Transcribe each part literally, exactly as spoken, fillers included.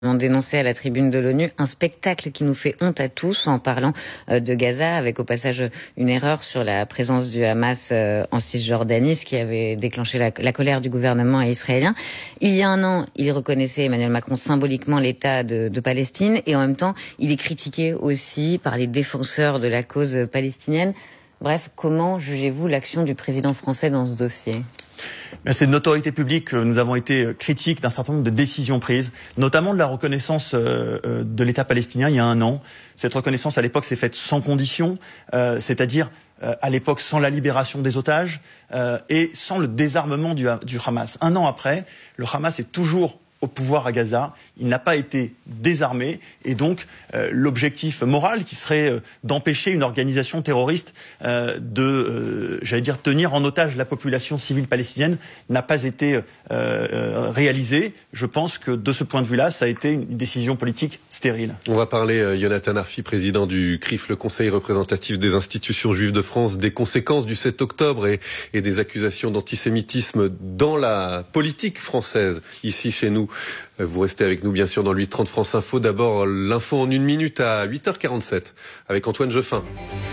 ont dénoncé à la tribune de l'ONU un spectacle qui nous fait honte à tous en parlant de Gaza, avec au passage une erreur sur la présence du Hamas en Cisjordanie, ce qui avait déclenché la, la colère du gouvernement israélien. Il y a un an, il reconnaissait, Emmanuel Macron, symboliquement l'État de, de Palestine, et en même temps, il est critiqué aussi par les défenseurs de la cause palestinienne. Bref, comment jugez-vous l'action du président français dans ce dossier ? C'est de notoriété publique que nous avons été critiques d'un certain nombre de décisions prises, notamment de la reconnaissance de l'État palestinien il y a un an. Cette reconnaissance, à l'époque, s'est faite sans condition, euh, c'est-à-dire euh, à l'époque sans la libération des otages euh, et sans le désarmement du, du Hamas. Un an après, le Hamas est toujours au pouvoir à Gaza, il n'a pas été désarmé, et donc euh, l'objectif moral qui serait euh, d'empêcher une organisation terroriste euh, de, euh, j'allais dire, tenir en otage la population civile palestinienne n'a pas été euh, euh, réalisé. Je pense que de ce point de vue-là, ça a été une décision politique stérile. On va parler, euh, Yonatan Arfi, président du C R I F, le Conseil représentatif des institutions juives de France, des conséquences du sept octobre et, et des accusations d'antisémitisme dans la politique française, ici chez nous. Vous restez avec nous bien sûr dans le huit trente France Info. D'abord l'info en une minute à huit heures quarante-sept avec Antoine Geoffin.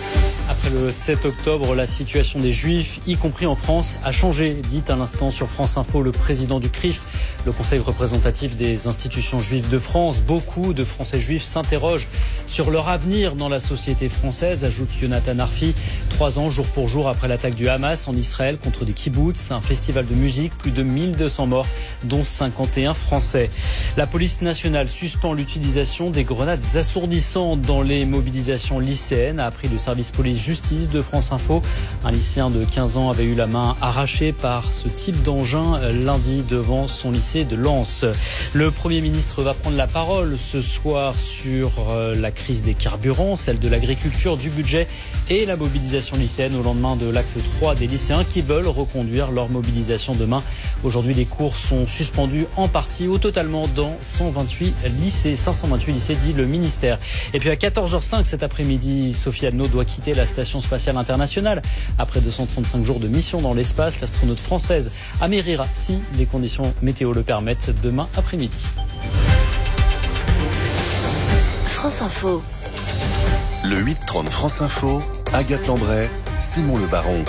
Après le sept octobre, la situation des Juifs, y compris en France, a changé, dit à l'instant sur France Info le président du C R I F, le Conseil représentatif des institutions juives de France. Beaucoup de Français juifs s'interrogent sur leur avenir dans la société française, ajoute Yonatan Arfi. Trois ans, jour pour jour, après l'attaque du Hamas en Israël contre des kibboutz, un festival de musique, plus de mille deux cents morts, dont cinquante et un Français. La police nationale suspend l'utilisation des grenades assourdissantes dans les mobilisations lycéennes, a appris le service police-justice de France Info. Un lycéen de quinze ans avait eu la main arrachée par ce type d'engin lundi devant son lycée de Lens. Le Premier ministre va prendre la parole ce soir sur la crise des carburants, celle de l'agriculture, du budget et la mobilisation lycéenne au lendemain de l'acte trois des lycéens qui veulent reconduire leur mobilisation demain. Aujourd'hui, les cours sont suspendus en partie ou totalement dans cent vingt-huit lycées, cinq cent vingt-huit lycées, dit le ministère. Et puis à quatorze heures cinq cet après-midi, Sophie Adno doit quitter la Station spatiale internationale. Après deux cent trente-cinq jours de mission dans l'espace, l'astronaute française amérira, si les conditions météo le permettent, demain après-midi. France Info. Le huit trente France Info, Agathe Lambray, Simon Le Baron.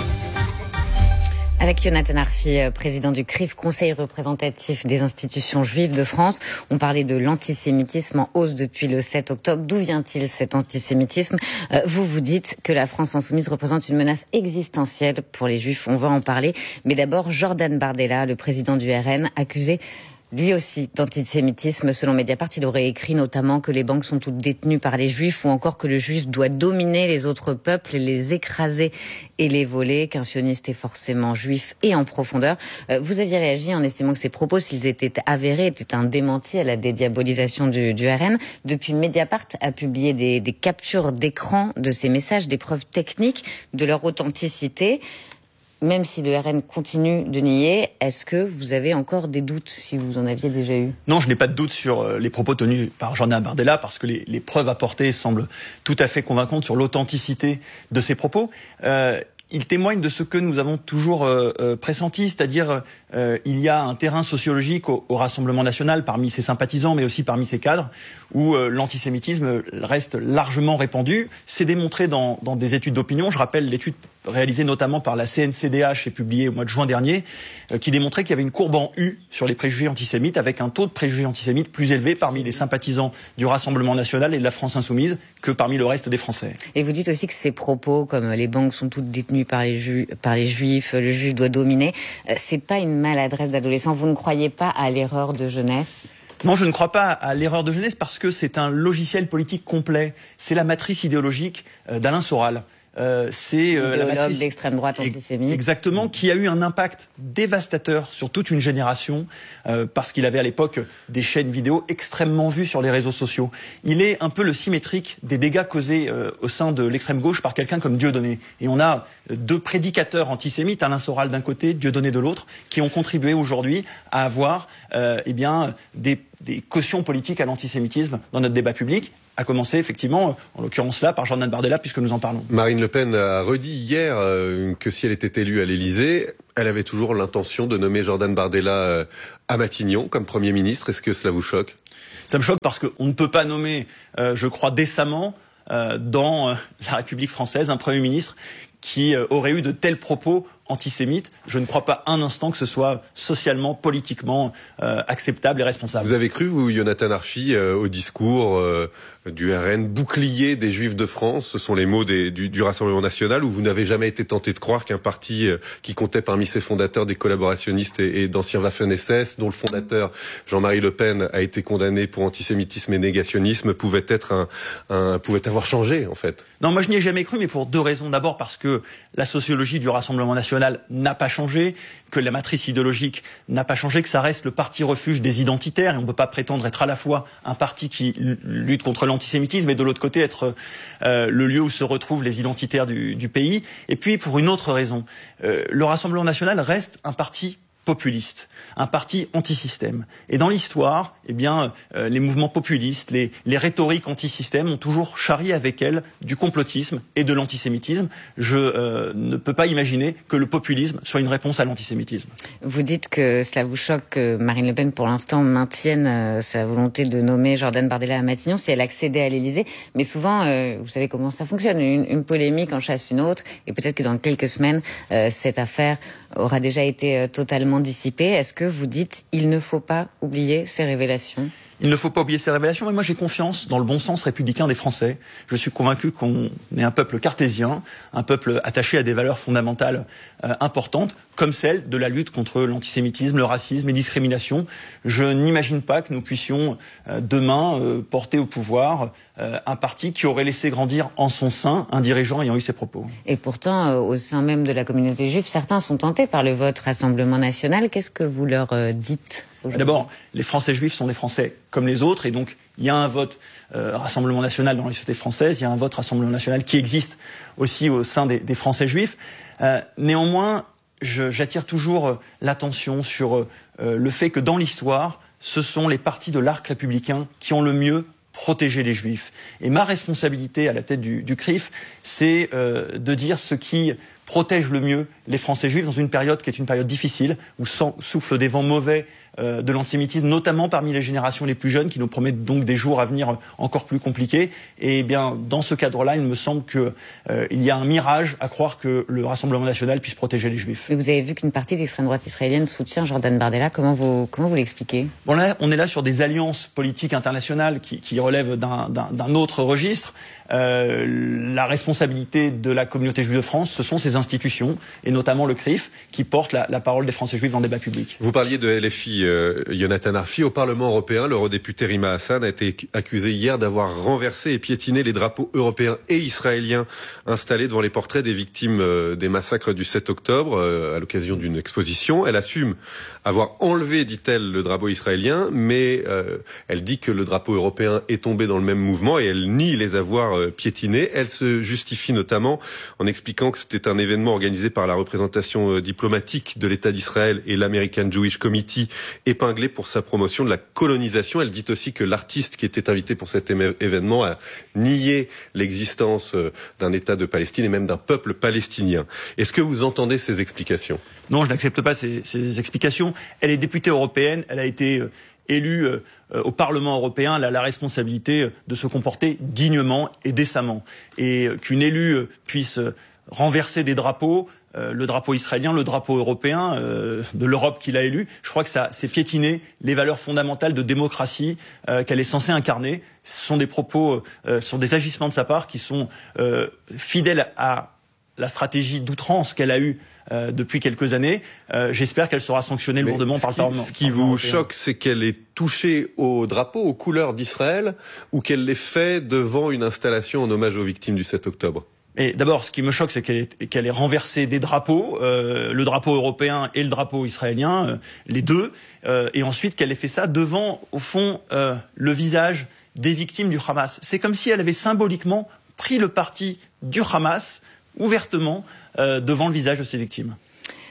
Avec Yonatan Arfi, président du C R I F, Conseil représentatif des institutions juives de France, on parlait de l'antisémitisme en hausse depuis le sept octobre. D'où vient-il cet antisémitisme ? euh, Vous vous dites que la France insoumise représente une menace existentielle pour les juifs. On va en parler. Mais d'abord, Jordan Bardella, le président du R N, accusé lui aussi d'antisémitisme. Selon Mediapart, il aurait écrit notamment que les banques sont toutes détenues par les juifs, ou encore que le juif doit dominer les autres peuples, les écraser et les voler, qu'un sioniste est forcément juif et en profondeur. Vous aviez réagi en estimant que ces propos, s'ils étaient avérés, étaient un démenti à la dédiabolisation du, du R N. Depuis, Mediapart a publié des, des captures d'écran de ces messages, des preuves techniques de leur authenticité. Même si le R N continue de nier, est-ce que vous avez encore des doutes, si vous en aviez déjà eu ? Non, je n'ai pas de doute sur les propos tenus par Jordan Bardella, parce que les, les preuves apportées semblent tout à fait convaincantes sur l'authenticité de ces propos. Euh, il témoigne de ce que nous avons toujours euh, euh, pressenti, c'est-à-dire euh, il y a un terrain sociologique au, au Rassemblement national parmi ses sympathisants, mais aussi parmi ses cadres, où euh, l'antisémitisme reste largement répandu. C'est démontré dans, dans des études d'opinion. Je rappelle l'étude réalisée notamment par la C N C D H et publiée au mois de juin dernier, euh, qui démontrait qu'il y avait une courbe en U sur les préjugés antisémites, avec un taux de préjugés antisémites plus élevé parmi les sympathisants du Rassemblement national et de la France insoumise que parmi le reste des Français. Et vous dites aussi que ces propos, comme les banques sont toutes détenues par les, ju- par les juifs, le juif doit dominer, euh, c'est pas une maladresse d'adolescent. Vous ne croyez pas à l'erreur de jeunesse ? Non, je ne crois pas à l'erreur de jeunesse, parce que c'est un logiciel politique complet. C'est la matrice idéologique euh, d'Alain Soral. Euh, c'est euh, la matrice d'extrême droite antisémite. Exactement, qui a eu un impact dévastateur sur toute une génération, euh, parce qu'il avait à l'époque des chaînes vidéo extrêmement vues sur les réseaux sociaux. Il est un peu le symétrique des dégâts causés euh, au sein de l'extrême gauche par quelqu'un comme Dieudonné. Et on a deux prédicateurs antisémites, Alain Soral d'un côté, Dieudonné de l'autre, qui ont contribué aujourd'hui à avoir euh, eh bien, des, des cautions politiques à l'antisémitisme dans notre débat public. A commencé effectivement, en l'occurrence là, par Jordan Bardella, puisque nous en parlons. Marine Le Pen a redit hier euh, que si elle était élue à l'Élysée, Elle avait toujours l'intention de nommer Jordan Bardella à Matignon comme Premier ministre. Est-ce que cela vous choque ? Ça me choque parce qu'on ne peut pas nommer, euh, je crois, décemment euh, dans euh, la République française un Premier ministre qui euh, aurait eu de tels propos antisémites. Je ne crois pas un instant que ce soit socialement, politiquement euh, acceptable et responsable. Vous avez cru, vous, Jonathan Arfi, euh, au discours euh, du R N, bouclier des Juifs de France, ce sont les mots des, du, du Rassemblement National, où vous n'avez jamais été tenté de croire qu'un parti euh, qui comptait parmi ses fondateurs des collaborationnistes et, et d'anciens Waffen-S S, dont le fondateur Jean-Marie Le Pen a été condamné pour antisémitisme et négationnisme, pouvait être un, un pouvait avoir changé, en fait. Non, moi je n'y ai jamais cru, mais pour deux raisons. D'abord parce que la sociologie du Rassemblement National n'a pas changé, que la matrice idéologique n'a pas changé, que ça reste le parti refuge des identitaires, et on ne peut pas prétendre être à la fois un parti qui lutte contre l'antisémitisme et de l'autre côté être euh, le lieu où se retrouvent les identitaires du, du pays. Et puis pour une autre raison, euh, le Rassemblement National reste un parti populiste, un parti anti-système. Et dans l'histoire, eh bien, euh, les mouvements populistes, les, les rhétoriques anti-système ont toujours charrié avec elles du complotisme et de l'antisémitisme. Je euh, ne peux pas imaginer que le populisme soit une réponse à l'antisémitisme. Vous dites que cela vous choque que Marine Le Pen, pour l'instant, maintienne euh, sa volonté de nommer Jordan Bardella à Matignon si elle accédait à l'Élysée. Mais souvent, euh, vous savez comment ça fonctionne, une, une polémique en chasse une autre, et peut-être que dans quelques semaines, euh, cette affaire aura déjà été euh, totalement dissipée. Est-ce que vous dites il ne faut pas oublier ces révélations ? Il ne faut pas oublier ces révélations, mais moi j'ai confiance dans le bon sens républicain des Français. Je suis convaincu qu'on est un peuple cartésien, un peuple attaché à des valeurs fondamentales euh, importantes, comme celle de la lutte contre l'antisémitisme, le racisme, les discriminations. Je n'imagine pas que nous puissions euh, demain euh, porter au pouvoir euh, un parti qui aurait laissé grandir en son sein un dirigeant ayant eu ces propos. Et pourtant, euh, au sein même de la communauté juive, certains sont tentés par le vote Rassemblement National. Qu'est-ce que vous leur euh, dites ? D'abord, les Français juifs sont des Français comme les autres, et donc il y a un vote euh, Rassemblement National dans la société française, il y a un vote Rassemblement National qui existe aussi au sein des, des Français juifs. Euh, néanmoins, je, j'attire toujours l'attention sur euh, le fait que dans l'histoire, ce sont les partis de l'arc républicain qui ont le mieux protéger les Juifs. Et ma responsabilité à la tête du, du C R I F, c'est euh, de dire ce qui protège le mieux les Français juifs dans une période qui est une période difficile, où soufflent des vents mauvais euh, de l'antisémitisme, notamment parmi les générations les plus jeunes, qui nous promettent donc des jours à venir encore plus compliqués. Et bien, dans ce cadre-là, il me semble qu'il euh, y a un mirage à croire que le Rassemblement National puisse protéger les Juifs. Mais vous avez vu qu'une partie de l'extrême droite israélienne soutient Jordan Bardella. Comment vous, comment vous l'expliquez ? Bon, là, on est là sur des alliances politiques internationales qui, qui relèvent d'un, d'un, d'un autre registre. Euh, la responsabilité de la communauté juive de France, ce sont ces institutions, et notamment le C R I F, qui porte la, la parole des Français juifs dans le débat public. Vous parliez de L F I, euh, Jonathan Arfi. Au Parlement européen, l'eurodéputé Rima Hassan a été accusé hier d'avoir renversé et piétiné les drapeaux européens et israéliens installés devant les portraits des victimes euh, des massacres du sept octobre, euh, à l'occasion d'une exposition. Elle assume avoir enlevé, dit-elle, le drapeau israélien, mais euh, elle dit que le drapeau européen est tombé dans le même mouvement, et elle nie les avoir euh, piétinés. Elle se justifie notamment en expliquant que c'était un événement organisé par la représentation euh, diplomatique de l'État d'Israël et l'American Jewish Committee, épinglé pour sa promotion de la colonisation. Elle dit aussi que l'artiste qui était invité pour cet é- événement a nié l'existence euh, d'un État de Palestine et même d'un peuple palestinien. Est-ce que vous entendez ces explications ? Non, je n'accepte pas ces, ces explications. Elle est députée européenne, elle a été euh, élue euh, au Parlement européen, elle a la responsabilité de se comporter dignement et décemment. Et euh, qu'une élue euh, puisse euh, renverser des drapeaux, euh, le drapeau israélien, le drapeau européen, euh, de l'Europe qu'il a élu, je crois que ça c'est piétiner les valeurs fondamentales de démocratie euh, qu'elle est censée incarner. Ce sont des propos, euh, ce sont des agissements de sa part qui sont euh, fidèles à la stratégie d'outrance qu'elle a eue euh, depuis quelques années. Euh, j'espère qu'elle sera sanctionnée Mais lourdement par le Parlement. Ce qui vous choque, c'est qu'elle est touchée au drapeau, aux couleurs d'Israël, ou qu'elle l'ait fait devant une installation en hommage aux victimes du sept octobre. Et d'abord, ce qui me choque, c'est qu'elle ait, qu'elle ait renversé des drapeaux, euh, le drapeau européen et le drapeau israélien, euh, les deux, euh, et ensuite qu'elle ait fait ça devant, au fond, euh, le visage des victimes du Hamas. C'est comme si elle avait symboliquement pris le parti du Hamas ouvertement euh, devant le visage de ses victimes.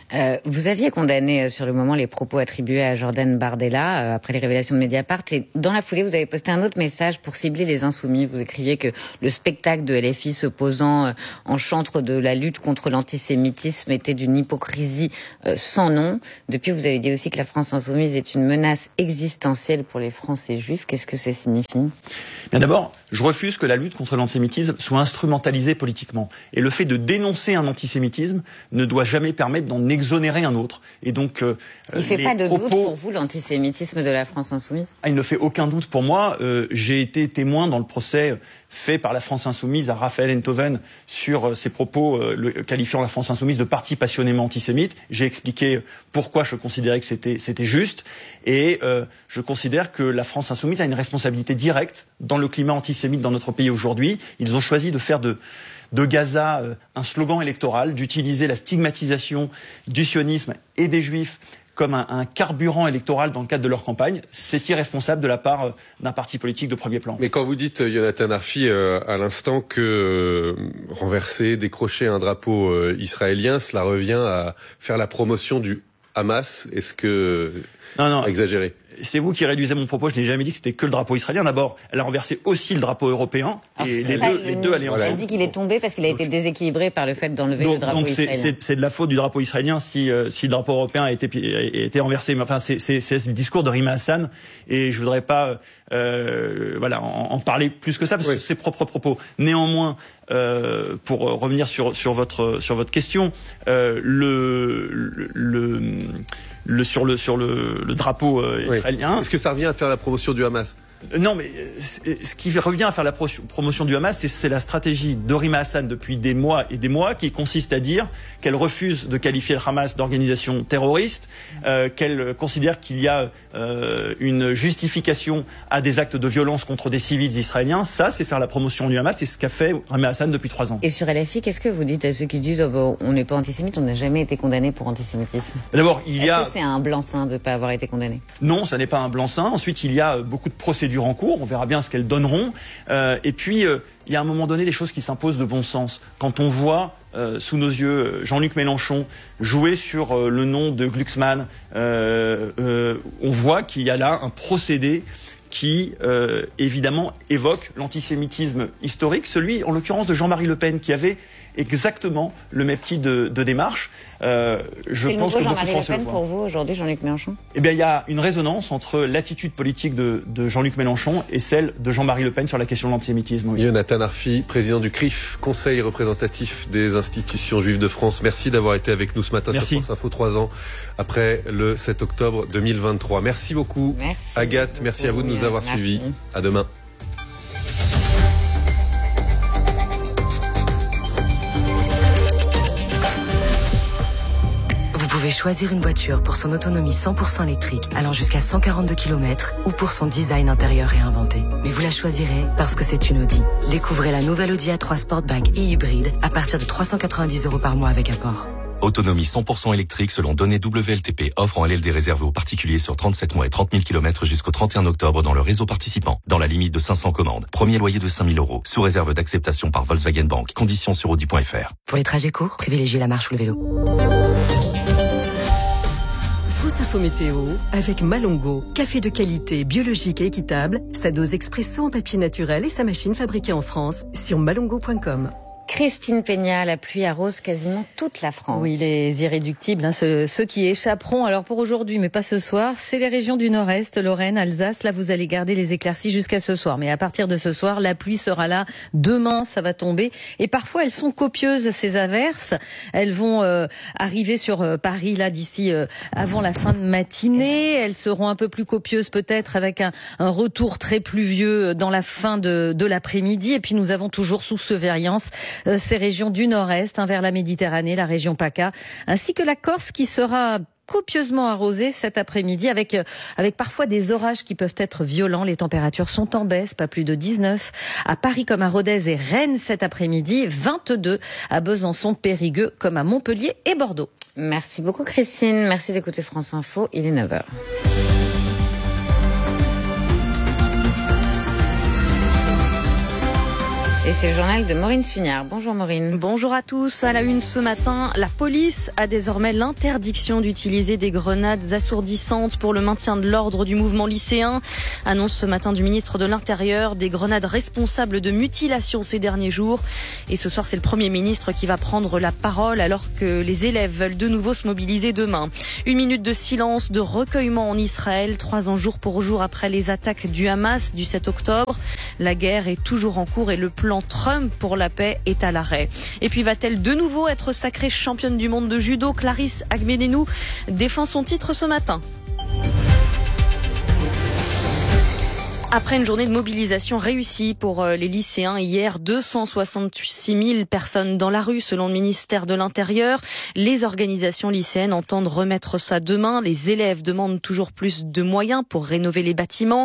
Euh, vous aviez condamné euh, sur le moment les propos attribués à Jordan Bardella euh, après les révélations de Mediapart. Et dans la foulée, vous avez posté un autre message pour cibler les insoumis. Vous écriviez que le spectacle de L F I s'opposant euh, en chantre de la lutte contre l'antisémitisme était d'une hypocrisie euh, sans nom. Depuis, vous avez dit aussi que la France insoumise est une menace existentielle pour les Français juifs. Qu'est-ce que ça signifie ? Bien d'abord, je refuse que la lutte contre l'antisémitisme soit instrumentalisée politiquement. Et le fait de dénoncer un antisémitisme ne doit jamais permettre d'en exonérer un autre. Et donc, euh, il ne fait les pas de propos... doute pour vous l'antisémitisme de la France insoumise ? Ah, il ne fait aucun doute pour moi. Euh, j'ai été témoin dans le procès fait par la France insoumise à Raphaël Enthoven sur euh, ses propos euh, le, qualifiant la France insoumise de parti passionnément antisémite. J'ai expliqué pourquoi je considérais que c'était, c'était juste. Et euh, je considère que la France insoumise a une responsabilité directe dans le climat antisémite dans notre pays aujourd'hui. Ils ont choisi de faire de... de Gaza euh, un slogan électoral, d'utiliser la stigmatisation du sionisme et des juifs comme un, un carburant électoral dans le cadre de leur campagne. C'est irresponsable de la part euh, d'un parti politique de premier plan. Mais quand vous dites, Yonatan Arfi, euh, à l'instant que euh, renverser, décrocher un drapeau euh, israélien, cela revient à faire la promotion du Hamas, est-ce que... Non, non. Exagéré. C'est vous qui réduisez mon propos, je n'ai jamais dit que c'était que le drapeau israélien. D'abord, elle a renversé aussi le drapeau européen, Alors, et les ça, deux, le, les deux allaient ensemble. Elle dit qu'il est tombé parce qu'il a été déséquilibré par le fait d'enlever donc, le drapeau donc c'est, israélien. c'est, c'est de la faute du drapeau israélien si, euh, si le drapeau européen a été, a été renversé. Mais enfin, c'est, c'est, c'est le discours de Rima Hassan, et je voudrais pas euh, voilà, en, en parler plus que ça, parce oui. que c'est ses propres propos. Néanmoins, euh, pour revenir sur, sur, votre, sur votre question, euh, le... le, le Le, sur le, sur le, le drapeau euh, israélien. Oui. Est-ce que ça revient à faire la promotion du Hamas ? Non, mais ce qui revient à faire la promotion du Hamas, c'est, c'est la stratégie de Rima Hassan depuis des mois et des mois, qui consiste à dire qu'elle refuse de qualifier le Hamas d'organisation terroriste, euh, qu'elle considère qu'il y a euh, une justification à des actes de violence contre des civils israéliens. Ça, c'est faire la promotion du Hamas, c'est ce qu'a fait Rima Hassan depuis trois ans. Et sur L F I, qu'est-ce que vous dites à ceux qui disent oh, bah, on n'est pas antisémite, on n'a jamais été condamné pour antisémitisme ? D'abord, il y Est-ce a... que c'est un blanc-seing de ne pas avoir été condamné ? Non, ça n'est pas un blanc-seing. Ensuite, il y a beaucoup de procédures en cours, on verra bien ce qu'elles donneront. Euh, et puis, euh, il y a à un moment donné des choses qui s'imposent de bon sens. Quand on voit euh, sous nos yeux Jean-Luc Mélenchon jouer sur euh, le nom de Glucksmann, euh, euh, on voit qu'il y a là un procédé qui, euh, évidemment, évoque l'antisémitisme historique, celui, en l'occurrence, de Jean-Marie Le Pen, qui avait exactement le même type de, de démarche. Euh, je c'est pense le que nouveau Jean-Marie Le Pen le pour vous aujourd'hui, Jean-Luc Mélenchon ? Eh bien, il y a une résonance entre l'attitude politique de, de Jean-Luc Mélenchon et celle de Jean-Marie Le Pen sur la question de l'antisémitisme. Oui. Yonatan Arfi, président du C R I F, Conseil représentatif des institutions juives de France. Merci d'avoir été avec nous ce matin Merci. sur France Info, trois ans après le sept octobre deux mille vingt-trois. Merci beaucoup, merci Agathe. beaucoup. Merci à vous de nous avoir merci. suivis. À demain. Vous pouvez choisir une voiture pour son autonomie cent pour cent électrique allant jusqu'à cent quarante-deux kilomètres ou pour son design intérieur réinventé. Mais vous la choisirez parce que c'est une Audi. Découvrez la nouvelle Audi A trois Sportback et hybride à partir de trois cent quatre-vingt-dix euros par mois avec apport. Autonomie cent pour cent électrique selon données W L T P. Offre en L L D réservée aux particuliers sur trente-sept mois et trente mille kilomètres jusqu'au trente et un octobre dans le réseau participant. Dans la limite de cinq cents commandes. Premier loyer de cinq mille euros. Sous réserve d'acceptation par Volkswagen Bank. Conditions sur audi point f r. Pour les trajets courts, privilégiez la marche ou le vélo. France Info Météo avec Malongo. Café de qualité, biologique et équitable. Sa dose expresso en papier naturel et sa machine fabriquée en France sur malongo point com. Christine Peña, la pluie arrose quasiment toute la France. Oui, les irréductibles, hein, ceux, ceux qui échapperont. Alors pour aujourd'hui, mais pas ce soir, c'est les régions du Nord-Est, Lorraine, Alsace. Là, vous allez garder les éclaircies jusqu'à ce soir. Mais à partir de ce soir, la pluie sera là. Demain, ça va tomber. Et parfois, elles sont copieuses, ces averses. Elles vont euh, arriver sur euh, Paris, là, d'ici euh, avant la fin de matinée. Elles seront un peu plus copieuses, peut-être, avec un, un retour très pluvieux dans la fin de, de l'après-midi. Et puis, nous avons toujours sous surveillance Euh, ces régions du Nord-Est, hein, vers la Méditerranée, la région PACA, ainsi que la Corse qui sera copieusement arrosée cet après-midi avec euh, avec parfois des orages qui peuvent être violents. Les températures sont en baisse, pas plus de dix-neuf à Paris comme à Rodez et Rennes cet après-midi, vingt-deux à Besançon, Périgueux comme à Montpellier et Bordeaux. Merci beaucoup Christine, merci d'écouter France Info, il est neuf heures. Et c'est le journal de Maureen Sugnard. Bonjour Maureen. Bonjour à tous. À la une ce matin, la police a désormais l'interdiction d'utiliser des grenades assourdissantes pour le maintien de l'ordre du mouvement lycéen. Annonce ce matin du ministre de l'Intérieur, des grenades responsables de mutilations ces derniers jours. Et ce soir, c'est le Premier ministre qui va prendre la parole alors que les élèves veulent de nouveau se mobiliser demain. Une minute de silence, de recueillement en Israël, trois ans jour pour jour après les attaques du Hamas du sept octobre. La guerre est toujours en cours et le plan Trump pour la paix est à l'arrêt. Et puis va-t-elle de nouveau être sacrée championne du monde de judo? Clarisse Agbenenou défend son titre ce matin. Après une journée de mobilisation réussie pour les lycéens hier, deux cent soixante-six mille personnes dans la rue selon le ministère de l'Intérieur. Les organisations lycéennes entendent remettre ça demain. Les élèves demandent toujours plus de moyens pour rénover les bâtiments.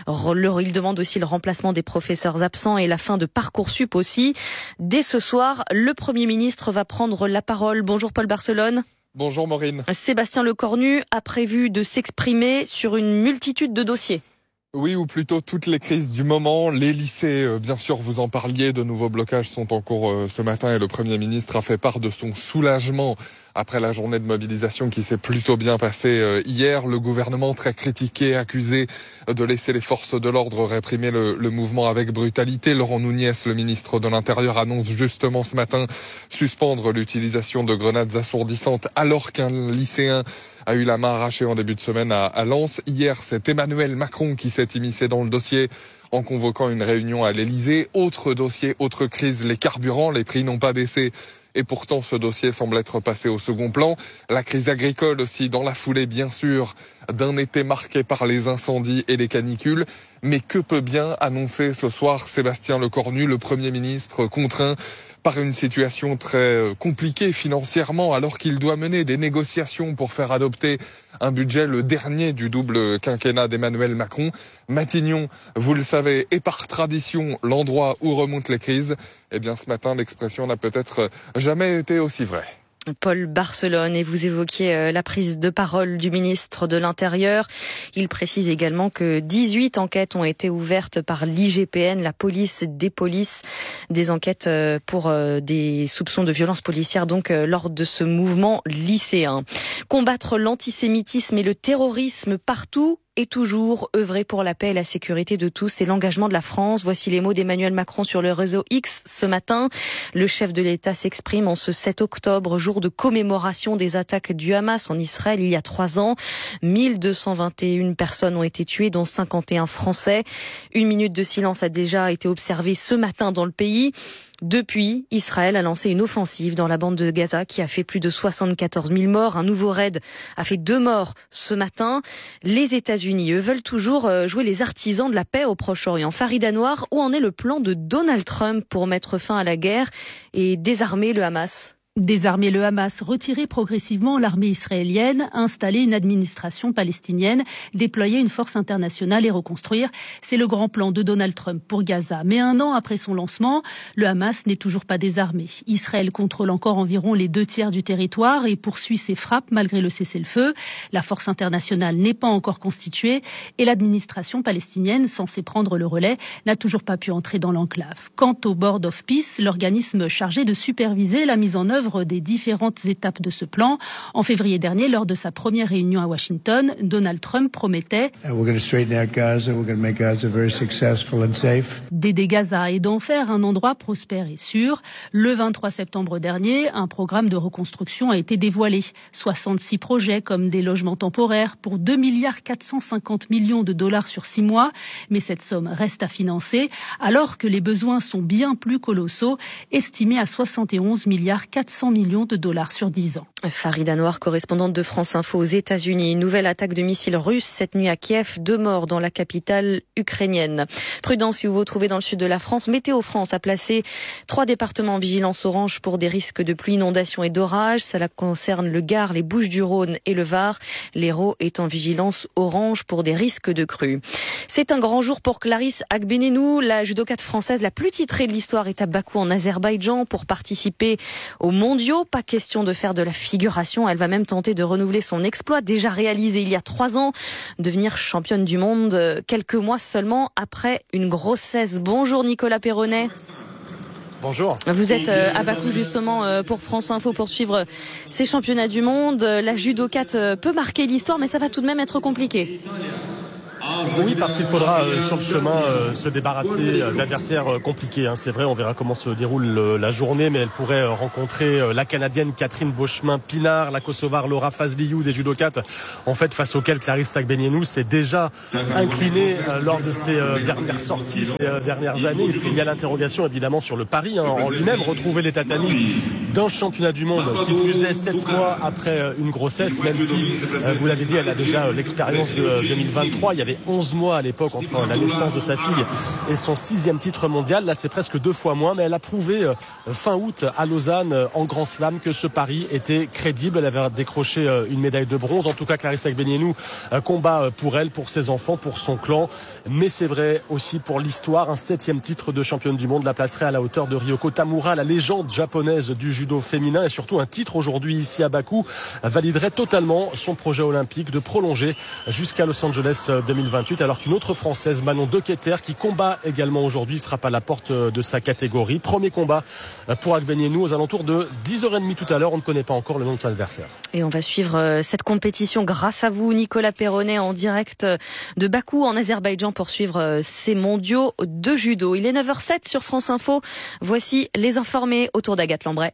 Ils demandent aussi le remplacement des professeurs absents et la fin de Parcoursup aussi. Dès ce soir, le Premier ministre va prendre la parole. Bonjour Paul Barcelone. Bonjour Maureen. Sébastien Lecornu a prévu de s'exprimer sur une multitude de dossiers. Oui, ou plutôt toutes les crises du moment. Les lycées, euh, bien sûr, vous en parliez, de nouveaux blocages sont en cours euh, ce matin et le Premier ministre a fait part de son soulagement après la journée de mobilisation qui s'est plutôt bien passée euh, hier. Le gouvernement, très critiqué, accusé de laisser les forces de l'ordre réprimer le, le mouvement avec brutalité. Laurent Nunez, le ministre de l'Intérieur, annonce justement ce matin suspendre l'utilisation de grenades assourdissantes alors qu'un lycéen a eu la main arrachée en début de semaine à, à Lens. Hier, c'est Emmanuel Macron qui s'est immiscé dans le dossier en convoquant une réunion à l'Elysée. Autre dossier, autre crise, les carburants, les prix n'ont pas baissé. Et pourtant, ce dossier semble être passé au second plan. La crise agricole aussi, dans la foulée, bien sûr, d'un été marqué par les incendies et les canicules. Mais que peut bien annoncer ce soir Sébastien Lecornu, le Premier ministre, contraint par une situation très compliquée financièrement, alors qu'il doit mener des négociations pour faire adopter un budget, le dernier du double quinquennat d'Emmanuel Macron. Matignon, vous le savez, est par tradition l'endroit où remontent les crises. Eh bien, ce matin, l'expression n'a peut-être jamais été aussi vraie. Paul Barcelone, et vous évoquiez la prise de parole du ministre de l'Intérieur. Il précise également que dix-huit enquêtes ont été ouvertes par l'I G P N, la police des polices, des enquêtes pour des soupçons de violence policière, donc lors de ce mouvement lycéen. Combattre l'antisémitisme et le terrorisme partout et toujours œuvrer pour la paix et la sécurité de tous, c'est l'engagement de la France. Voici les mots d'Emmanuel Macron sur le réseau X ce matin. Le chef de l'État s'exprime en ce sept octobre, jour de commémoration des attaques du Hamas en Israël il y a trois ans. mille deux cent vingt et une personnes ont été tuées, dont cinquante et un Français. Une minute de silence a déjà été observée ce matin dans le pays. Depuis, Israël a lancé une offensive dans la bande de Gaza qui a fait plus de soixante-quatorze mille morts. Un nouveau raid a fait deux morts ce matin. Les États-Unis, eux, veulent toujours jouer les artisans de la paix au Proche-Orient. Farid Anwar, où en est le plan de Donald Trump pour mettre fin à la guerre et désarmer le Hamas ? Désarmer le Hamas, retirer progressivement l'armée israélienne, installer une administration palestinienne, déployer une force internationale et reconstruire. C'est le grand plan de Donald Trump pour Gaza. Mais un an après son lancement, le Hamas n'est toujours pas désarmé. Israël contrôle encore environ les deux tiers du territoire et poursuit ses frappes malgré le cessez-le-feu. La force internationale n'est pas encore constituée et l'administration palestinienne, censée prendre le relais, n'a toujours pas pu entrer dans l'enclave. Quant au Board of Peace, l'organisme chargé de superviser la mise en œuvre des différentes étapes de ce plan. En février dernier, lors de sa première réunion à Washington, Donald Trump promettait d'aider Gaza et d'en faire un endroit prospère et sûr. Le vingt-trois septembre dernier, un programme de reconstruction a été dévoilé. soixante-six projets comme des logements temporaires pour deux milliards quatre cent cinquante millions de dollars sur six mois. Mais cette somme reste à financer alors que les besoins sont bien plus colossaux, estimés à soixante et onze milliards quatre cents millions de dollars sur dix ans. Farid Anwar, correspondante de France Info aux États-Unis. Une nouvelle attaque de missiles russes cette nuit à Kiev. Deux morts dans la capitale ukrainienne. Prudence si vous vous trouvez dans le sud de la France. Météo France a placé trois départements en vigilance orange pour des risques de pluie, inondations et d'orages. Cela concerne le Gard, les Bouches-du-Rhône et le Var. L'Hérault est en vigilance orange pour des risques de crue. C'est un grand jour pour Clarisse Agbenenou. La judokate française la plus titrée de l'histoire est à Bakou en Azerbaïdjan pour participer aux mondiaux. Pas question de faire de la figuration. Elle va même tenter de renouveler son exploit déjà réalisé il y a trois ans, devenir championne du monde quelques mois seulement après une grossesse. Bonjour Nicolas Perronnet. Bonjour. Vous êtes à Bakou justement pour France Info pour suivre ces championnats du monde. La judokate peut marquer l'histoire, mais ça va tout de même être compliqué. Oui, parce qu'il faudra euh, sur le chemin euh, se débarrasser euh, d'adversaires euh, compliqués. Hein. C'est vrai, on verra comment se déroule euh, la journée, mais elle pourrait euh, rencontrer euh, la Canadienne Catherine Beauchemin-Pinard, la Kosovare Laura Fazliou, des judokates, en fait, face auxquelles Clarisse Sagbenienou s'est déjà inclinée euh, lors de ses euh, dernières sorties, ces euh, dernières années. Et puis, il y a l'interrogation, évidemment, sur le pari hein, en lui-même, retrouver les tatamis d'un championnat du monde qui plus est sept mois après euh, une grossesse, même si, euh, vous l'avez dit, elle a déjà euh, l'expérience de euh, deux mille vingt-trois. Il y avait onze mois à l'époque entre la naissance de sa fille et son sixième titre mondial. Là, c'est presque deux fois moins, mais elle a prouvé euh, fin août à Lausanne euh, en Grand Slam que ce pari était crédible. Elle avait décroché euh, une médaille de bronze. En tout cas, Clarisse Sagbenienou euh, combat euh, pour elle, pour ses enfants, pour son clan. Mais c'est vrai aussi pour l'histoire, un septième titre de championne du monde la placerait à la hauteur de Ryoko Tamura, la légende japonaise du judo féminin, et surtout un titre aujourd'hui ici à Bakou validerait totalement son projet olympique de prolonger jusqu'à Los Angeles deux mille vingt-huit, alors qu'une autre Française, Manon Dequeter, qui combat également aujourd'hui, frappe à la porte de sa catégorie. Premier combat pour Agbenienou aux alentours de dix heures trente tout à l'heure. On ne connaît pas encore le nom de son adversaire. Et on va suivre cette compétition grâce à vous, Nicolas Perronnet, en direct de Bakou, en Azerbaïdjan, pour suivre ces mondiaux de judo. Il est neuf heures zéro sept sur France Info. Voici les informés autour d'Agathe Lambray.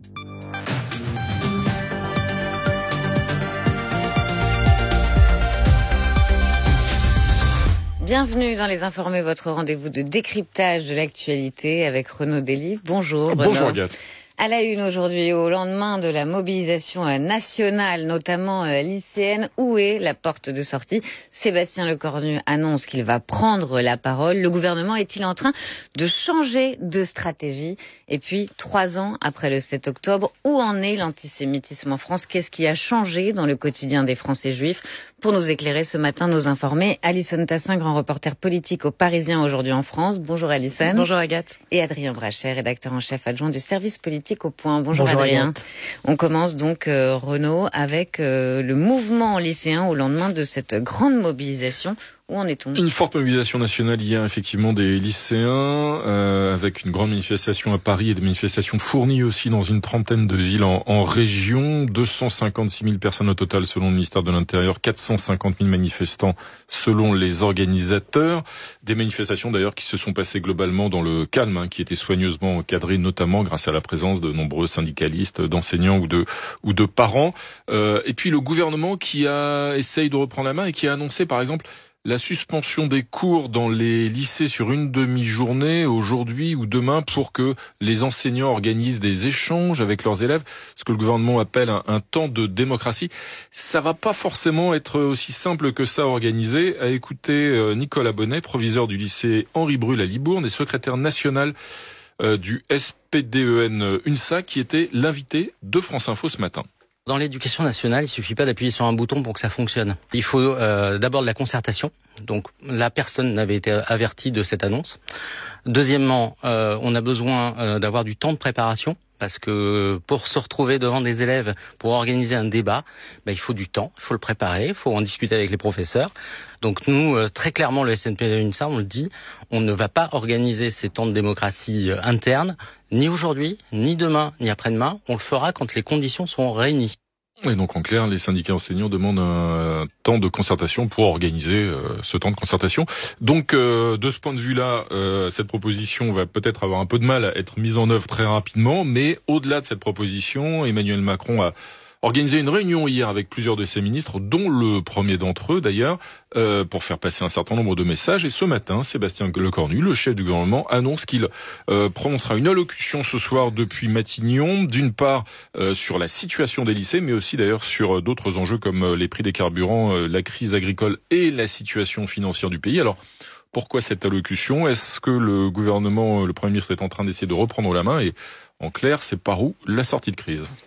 Bienvenue dans Les Informés, votre rendez-vous de décryptage de l'actualité avec Renaud Dely. Bonjour Renaud. Bonjour Agathe. À la une aujourd'hui, au lendemain de la mobilisation nationale, notamment lycéenne, où est la porte de sortie? Sébastien Lecornu annonce qu'il va prendre la parole. Le gouvernement est-il en train de changer de stratégie? Et puis, trois ans après le sept octobre, où en est l'antisémitisme en France? Qu'est-ce qui a changé dans le quotidien des Français juifs? Pour nous éclairer ce matin, nos informés, Alison Tassin, grand reporter politique au Parisien aujourd'hui en France. Bonjour Alison. Bonjour Agathe. Et Adrien Brachet, rédacteur en chef adjoint du service politique au Point. Bonjour, Bonjour Adrien. Agathe. On commence donc, euh, Renaud, avec euh, le mouvement lycéen au lendemain de cette grande mobilisation. Où en est-on? Une forte mobilisation nationale hier, effectivement, des lycéens, euh, avec une grande manifestation à Paris et des manifestations fournies aussi dans une trentaine de villes en, en région. deux cent cinquante-six mille personnes au total selon le ministère de l'Intérieur, quatre cent cinquante mille manifestants selon les organisateurs. Des manifestations d'ailleurs qui se sont passées globalement dans le calme, hein, qui étaient soigneusement encadrées, notamment grâce à la présence de nombreux syndicalistes, d'enseignants ou de ou de parents. Euh, et puis le gouvernement qui a essaye de reprendre la main et qui a annoncé, par exemple, la suspension des cours dans les lycées sur une demi-journée aujourd'hui ou demain pour que les enseignants organisent des échanges avec leurs élèves, ce que le gouvernement appelle un, un temps de démocratie. Ça va pas forcément être aussi simple que ça à organiser. À écouter Nicolas Bonnet, proviseur du lycée Henri Brul à Libourne et secrétaire national euh, du S P D E N UNSA, qui était l'invité de France Info ce matin. Dans l'éducation nationale, il suffit pas d'appuyer sur un bouton pour que ça fonctionne. Il faut euh, d'abord de la concertation. Donc la personne n'avait été avertie de cette annonce. Deuxièmement, euh, on a besoin euh, d'avoir du temps de préparation. Parce que pour se retrouver devant des élèves, pour organiser un débat, ben, il faut du temps, il faut le préparer, il faut en discuter avec les professeurs. Donc nous, euh, très clairement, le S N P D UNSA, on le dit, on ne va pas organiser ces temps de démocratie euh, interne, ni aujourd'hui, ni demain, ni après-demain. On le fera quand les conditions seront réunies. Et donc en clair, les syndicats enseignants demandent un temps de concertation pour organiser euh, ce temps de concertation. Donc euh, de ce point de vue-là, euh, cette proposition va peut-être avoir un peu de mal à être mise en œuvre très rapidement, mais au-delà de cette proposition, Emmanuel Macron a organisé une réunion hier avec plusieurs de ses ministres, dont le premier d'entre eux d'ailleurs, euh, pour faire passer un certain nombre de messages. Et ce matin, Sébastien Lecornu, le chef du gouvernement, annonce qu'il euh, prononcera une allocution ce soir depuis Matignon, d'une part euh, sur la situation des lycées, mais aussi d'ailleurs sur d'autres enjeux comme euh, les prix des carburants, euh, la crise agricole et la situation financière du pays. Alors, pourquoi cette allocution? Est-ce que le gouvernement, le Premier ministre est en train d'essayer de reprendre la main? Et en clair, c'est par où la sortie de crise?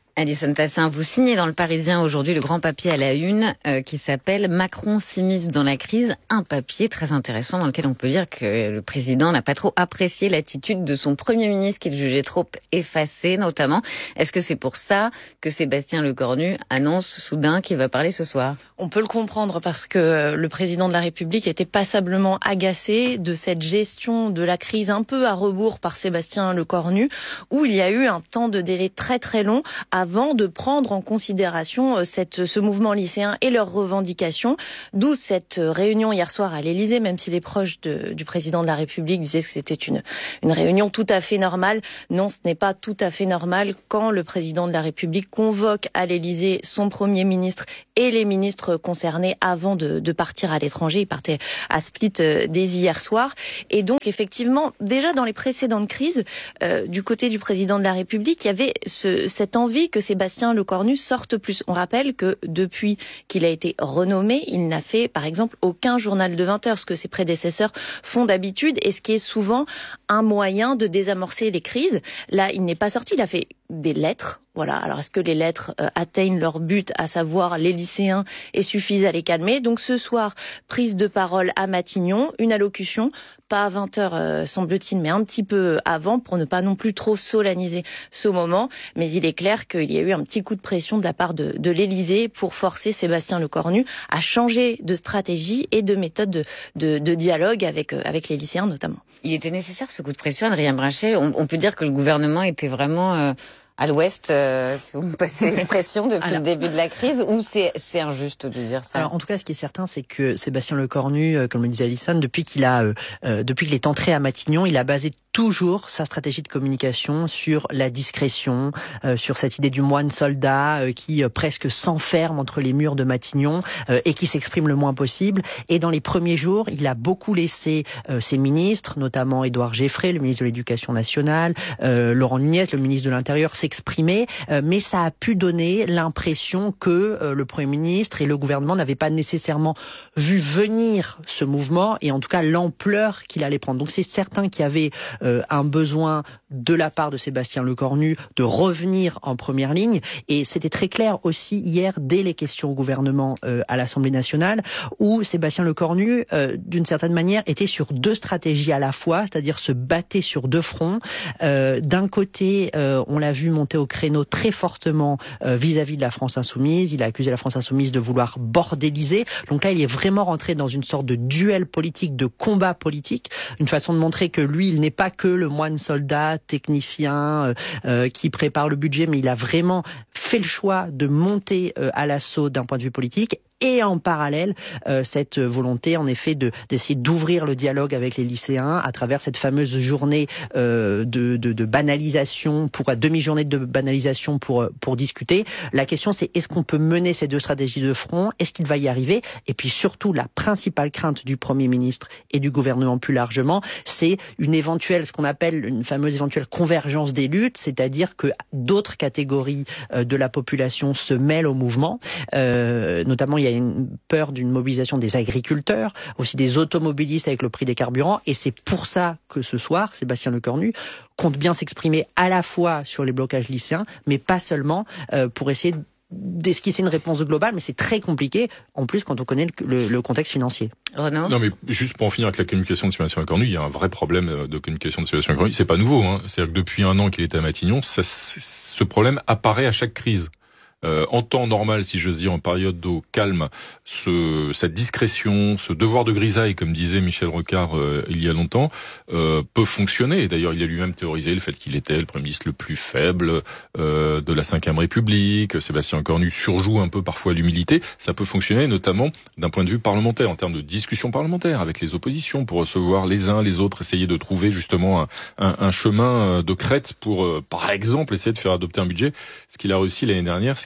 Alison Tassin, vous signez dans Le Parisien aujourd'hui le grand papier à la une euh, qui s'appelle « Macron s'immisce dans la crise ». Un papier très intéressant dans lequel on peut dire que le président n'a pas trop apprécié l'attitude de son Premier ministre qu'il jugeait trop effacée notamment. Est-ce que c'est pour ça que Sébastien Lecornu annonce soudain qu'il va parler ce soir ? On peut le comprendre parce que le président de la République était passablement agacé de cette gestion de la crise un peu à rebours par Sébastien Lecornu, où il y a eu un temps de délai très très long avant de prendre en considération cette, ce mouvement lycéen et leurs revendications, d'où cette réunion hier soir à l'Élysée, même si les proches de, du président de la République disaient que c'était une, une réunion tout à fait normale. Non, ce n'est pas tout à fait normal quand le président de la République convoque à l'Élysée son Premier ministre et les ministres concernés avant de, de partir à l'étranger. Il partait à Split euh, dès hier soir. Et donc, effectivement, déjà dans les précédentes crises, euh, du côté du président de la République, il y avait ce, cette envie que Sébastien Lecornu sorte plus. On rappelle que depuis qu'il a été renommé, il n'a fait, par exemple, aucun journal de vingt heures, ce que ses prédécesseurs font d'habitude et ce qui est souvent un moyen de désamorcer les crises. Là, il n'est pas sorti, il a fait des lettres. Voilà. Alors, est-ce que les lettres euh, atteignent leur but, à savoir les lycéens, et suffisent à les calmer? Donc, ce soir, prise de parole à Matignon, une allocution, pas à vingt heures, euh, semble-t-il, mais un petit peu avant, pour ne pas non plus trop solenniser ce moment. Mais il est clair qu'il y a eu un petit coup de pression de la part de, de l'Élysée pour forcer Sébastien Lecornu à changer de stratégie et de méthode de, de, de dialogue avec, euh, avec les lycéens, notamment. Il était nécessaire, ce coup de pression, Adrien Brachet. On, on peut dire que le gouvernement était vraiment... Euh... à l'Ouest, euh, si vous me passez l'expression, depuis alors, le début de la crise, ou c'est, c'est injuste de dire ça? Alors, en tout cas, ce qui est certain, c'est que Sébastien Lecornu, euh, comme le disait Alison, depuis qu'il a, euh, euh, depuis qu'il est entré à Matignon, il a basé toujours sa stratégie de communication sur la discrétion, euh, sur cette idée du moine soldat euh, qui euh, presque s'enferme entre les murs de Matignon euh, et qui s'exprime le moins possible. Et dans les premiers jours, il a beaucoup laissé euh, ses ministres, notamment Édouard Geffray, le ministre de l'Éducation nationale, euh, Laurent Nunez, le ministre de l'Intérieur, s'exprimer, euh, mais ça a pu donner l'impression que euh, le Premier ministre et le gouvernement n'avaient pas nécessairement vu venir ce mouvement et en tout cas l'ampleur qu'il allait prendre. Donc c'est certain qu'il y avait euh, un besoin de la part de Sébastien Lecornu de revenir en première ligne et c'était très clair aussi hier dès les questions au gouvernement euh, à l'Assemblée nationale où Sébastien Lecornu euh, d'une certaine manière était sur deux stratégies à la fois, c'est-à-dire se battait sur deux fronts. Euh, d'un côté, euh, on l'a vu monter au créneau très fortement euh, vis-à-vis de la France insoumise. Il a accusé la France insoumise de vouloir bordéliser. Donc là, il est vraiment rentré dans une sorte de duel politique, de combat politique, une façon de montrer que lui, il n'est pas que le moine soldat, technicien, euh, euh, qui prépare le budget, mais il a vraiment fait le choix de monter euh, à l'assaut d'un point de vue politique. Et en parallèle, euh, cette volonté, en effet, de d'essayer d'ouvrir le dialogue avec les lycéens à travers cette fameuse journée euh, de, de, de banalisation, pour à demi-journée de banalisation pour pour discuter. La question, c'est est-ce qu'on peut mener ces deux stratégies de front? Est-ce qu'il va y arriver? Et puis surtout, la principale crainte du Premier ministre et du gouvernement plus largement, c'est une éventuelle, ce qu'on appelle une fameuse éventuelle convergence des luttes, c'est-à-dire que d'autres catégories euh, de la population se mêlent au mouvement, euh, notamment il y a une peur d'une mobilisation des agriculteurs, aussi des automobilistes avec le prix des carburants, et c'est pour ça que ce soir, Sébastien Lecornu compte bien s'exprimer à la fois sur les blocages lycéens, mais pas seulement, euh, pour essayer d'esquisser une réponse globale, mais c'est très compliqué, en plus quand on connaît le, le, le contexte financier. Renaud ? Non, mais juste pour en finir avec la communication de Sébastien Lecornu, il y a un vrai problème de communication de Sébastien Lecornu. C'est pas nouveau, hein. C'est-à-dire que depuis un an qu'il est à Matignon, ça, ce problème apparaît à chaque crise. Euh, en temps normal, si j'ose dire, en période au calme, ce, cette discrétion, ce devoir de grisaille, comme disait Michel Rocard euh, il y a longtemps, euh, peut fonctionner. D'ailleurs, il a lui-même théorisé le fait qu'il était le Premier ministre le plus faible euh, de la cinquième République. Sébastien Lecornu surjoue un peu parfois l'humilité. Ça peut fonctionner, notamment d'un point de vue parlementaire, en termes de discussion parlementaire avec les oppositions, pour recevoir les uns les autres, essayer de trouver justement un, un, un chemin de crête pour, euh, par exemple, essayer de faire adopter un budget. Ce qu'il a réussi l'année dernière, ce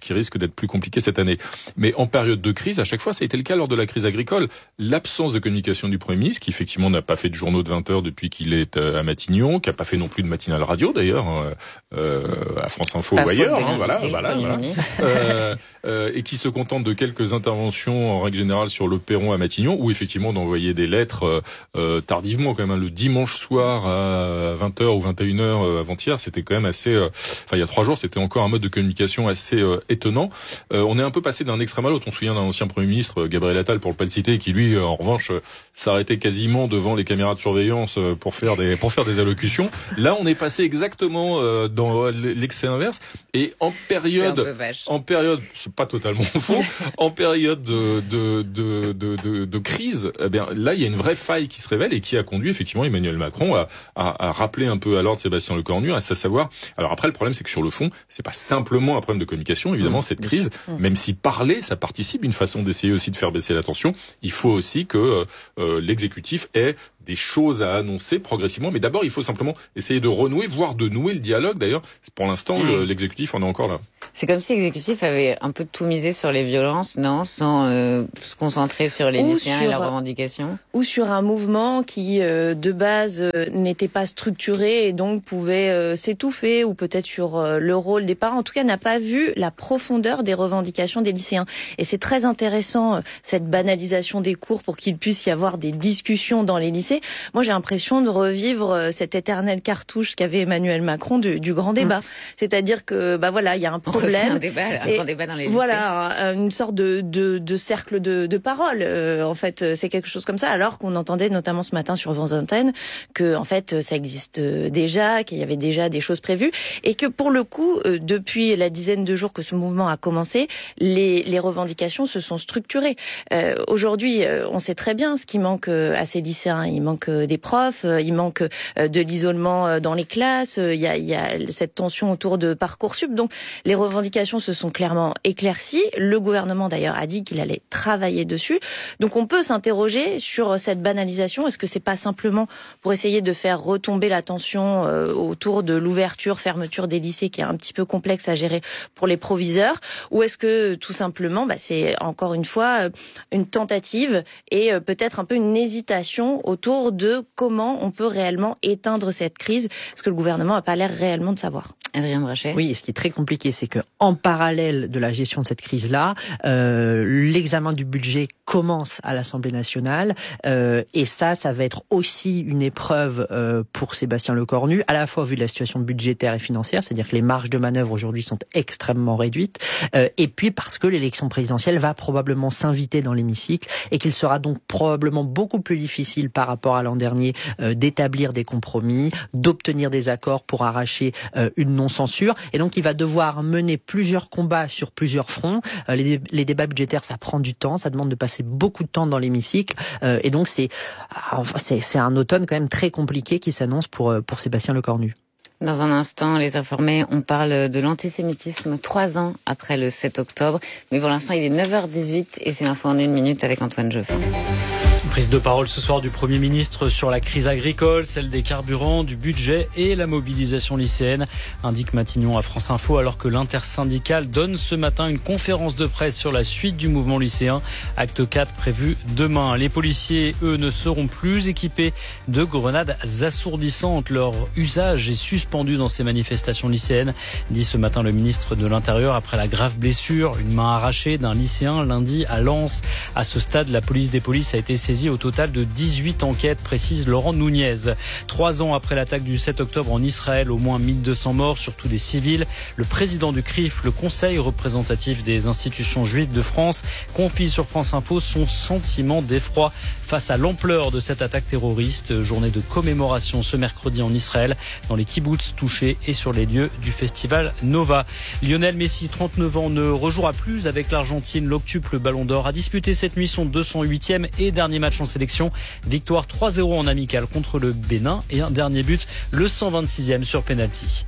qui risque d'être plus compliqué cette année. Mais en période de crise, à chaque fois, ça a été le cas lors de la crise agricole. L'absence de communication du Premier ministre, qui effectivement n'a pas fait de journaux de vingt heures depuis qu'il est à Matignon, qui n'a pas fait non plus de matinale radio d'ailleurs, euh, à France Info ou ailleurs, hein, voilà, voilà, voilà. Euh, euh, et qui se contente de quelques interventions en règle générale sur le perron à Matignon, où effectivement d'envoyer des lettres euh, euh, tardivement quand même, hein, le dimanche soir à vingt heures ou vingt et une heures euh, avant-hier, c'était quand même assez... Euh, enfin, il y a trois jours, c'était encore un mode de communication assez euh, étonnant. Euh, on est un peu passé d'un extrême à l'autre. On se souvient d'un ancien Premier ministre, Gabriel Attal, pour le pas le citer, qui lui, euh, en revanche, euh, s'arrêtait quasiment devant les caméras de surveillance euh, pour faire des pour faire des allocutions. Là, on est passé exactement euh, dans l'excès inverse. Et en période, en période, c'est pas totalement faux, en période de de de de, de, de crise, eh bien là, il y a une vraie faille qui se révèle et qui a conduit effectivement Emmanuel Macron à, à, à rappeler un peu à l'ordre Sébastien Lecornu, à savoir. Alors après, le problème, c'est que sur le fond, c'est pas simplement un problème de communication. Évidemment, mmh, cette crise, mmh. même si parler, ça participe d'une façon d'essayer aussi de faire baisser la tension. Il faut aussi que euh, l'exécutif ait des choses à annoncer progressivement, mais d'abord il faut simplement essayer de renouer, voire de nouer le dialogue. D'ailleurs, pour l'instant, mmh. le, l'exécutif en est encore là. C'est comme si l'exécutif avait un peu tout misé sur les violences, non, sans euh, se concentrer sur les ou lycéens sur, et leurs revendications. Ou sur un mouvement qui, euh, de base, euh, n'était pas structuré et donc pouvait euh, s'étouffer, ou peut-être sur euh, le rôle des parents. En tout cas, n'a pas vu la profondeur des revendications des lycéens. Et c'est très intéressant, euh, cette banalisation des cours pour qu'il puisse y avoir des discussions dans les lycées. Moi, j'ai l'impression de revivre cette éternelle cartouche qu'avait Emmanuel Macron du, du grand débat. Mmh. C'est-à-dire que, bah voilà, il y a un problème. Un débat, un et grand débat dans les lycées. Voilà, une sorte de, de, de cercle de, de parole. Euh, en fait, c'est quelque chose comme ça. Alors qu'on entendait notamment ce matin sur vos antennes que, en fait, ça existe déjà, qu'il y avait déjà des choses prévues, et que pour le coup, euh, depuis la dizaine de jours que ce mouvement a commencé, les, les revendications se sont structurées. Euh, aujourd'hui, euh, on sait très bien ce qui manque à ces lycéens. Il manque des profs, il manque de l'isolement dans les classes, il y a, il y a cette tension autour de Parcoursup. Donc les revendications se sont clairement éclaircies. Le gouvernement d'ailleurs a dit qu'il allait travailler dessus. Donc on peut s'interroger sur cette banalisation. Est-ce que c'est pas simplement pour essayer de faire retomber la tension autour de l'ouverture, fermeture des lycées qui est un petit peu complexe à gérer pour les proviseurs, ou est-ce que tout simplement bah, c'est encore une fois une tentative et peut-être un peu une hésitation autour de comment on peut réellement éteindre cette crise, parce que le gouvernement n'a pas l'air réellement de savoir. Adrien Brachet. Oui, et ce qui est très compliqué, c'est que en parallèle de la gestion de cette crise-là, euh, l'examen du budget commence à l'Assemblée nationale, euh, et ça, ça va être aussi une épreuve euh, pour Sébastien Lecornu, à la fois vu de la situation budgétaire et financière, c'est-à-dire que les marges de manœuvre aujourd'hui sont extrêmement réduites, euh, et puis parce que l'élection présidentielle va probablement s'inviter dans l'hémicycle, et qu'il sera donc probablement beaucoup plus difficile par rapport à l'an dernier euh, d'établir des compromis, d'obtenir des accords pour arracher euh, une non-censure. Et donc, il va devoir mener plusieurs combats sur plusieurs fronts. Euh, les, les débats budgétaires, ça prend du temps, ça demande de passer beaucoup de temps dans l'hémicycle. Euh, et donc, c'est, enfin, c'est, c'est un automne quand même très compliqué qui s'annonce pour, pour Sébastien Lecornu. Dans un instant, les informés, on parle de l'antisémitisme trois ans après le sept octobre. Mais pour l'instant, il est neuf heures dix-huit et c'est l'info en une minute avec Antoine Jeuffin. Prise de parole ce soir du Premier ministre sur la crise agricole, celle des carburants, du budget et la mobilisation lycéenne, indique Matignon à France Info, alors que l'intersyndicale donne ce matin une conférence de presse sur la suite du mouvement lycéen. Acte quatre prévu demain. Les policiers, eux, ne seront plus équipés de grenades assourdissantes. Leur usage est suspendu dans ces manifestations lycéennes, dit ce matin le ministre de l'Intérieur après la grave blessure, une main arrachée d'un lycéen lundi à Lens. À ce stade, la police des polices a été saisie au total de dix-huit enquêtes, précise Laurent Nunez. Trois ans après l'attaque du sept octobre en Israël, au moins mille deux cents morts, surtout des civils. Le président du C R I F, le Conseil représentatif des institutions juives de France, confie sur France Info son sentiment d'effroi face à l'ampleur de cette attaque terroriste. Journée de commémoration ce mercredi en Israël, dans les kibboutz touchés et sur les lieux du festival Nova. Lionel Messi, trente-neuf ans, ne rejouera plus avec l'Argentine. L'octuple Ballon d'Or a disputé cette nuit son deux cent huitième et dernier match en sélection. Victoire trois zéro en amical contre le Bénin et un dernier but, le cent vingt-sixième sur penalty.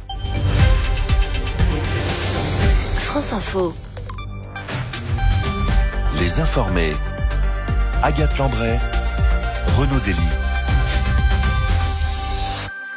France Info. Les informés. Agathe Landray, Renaud Dely.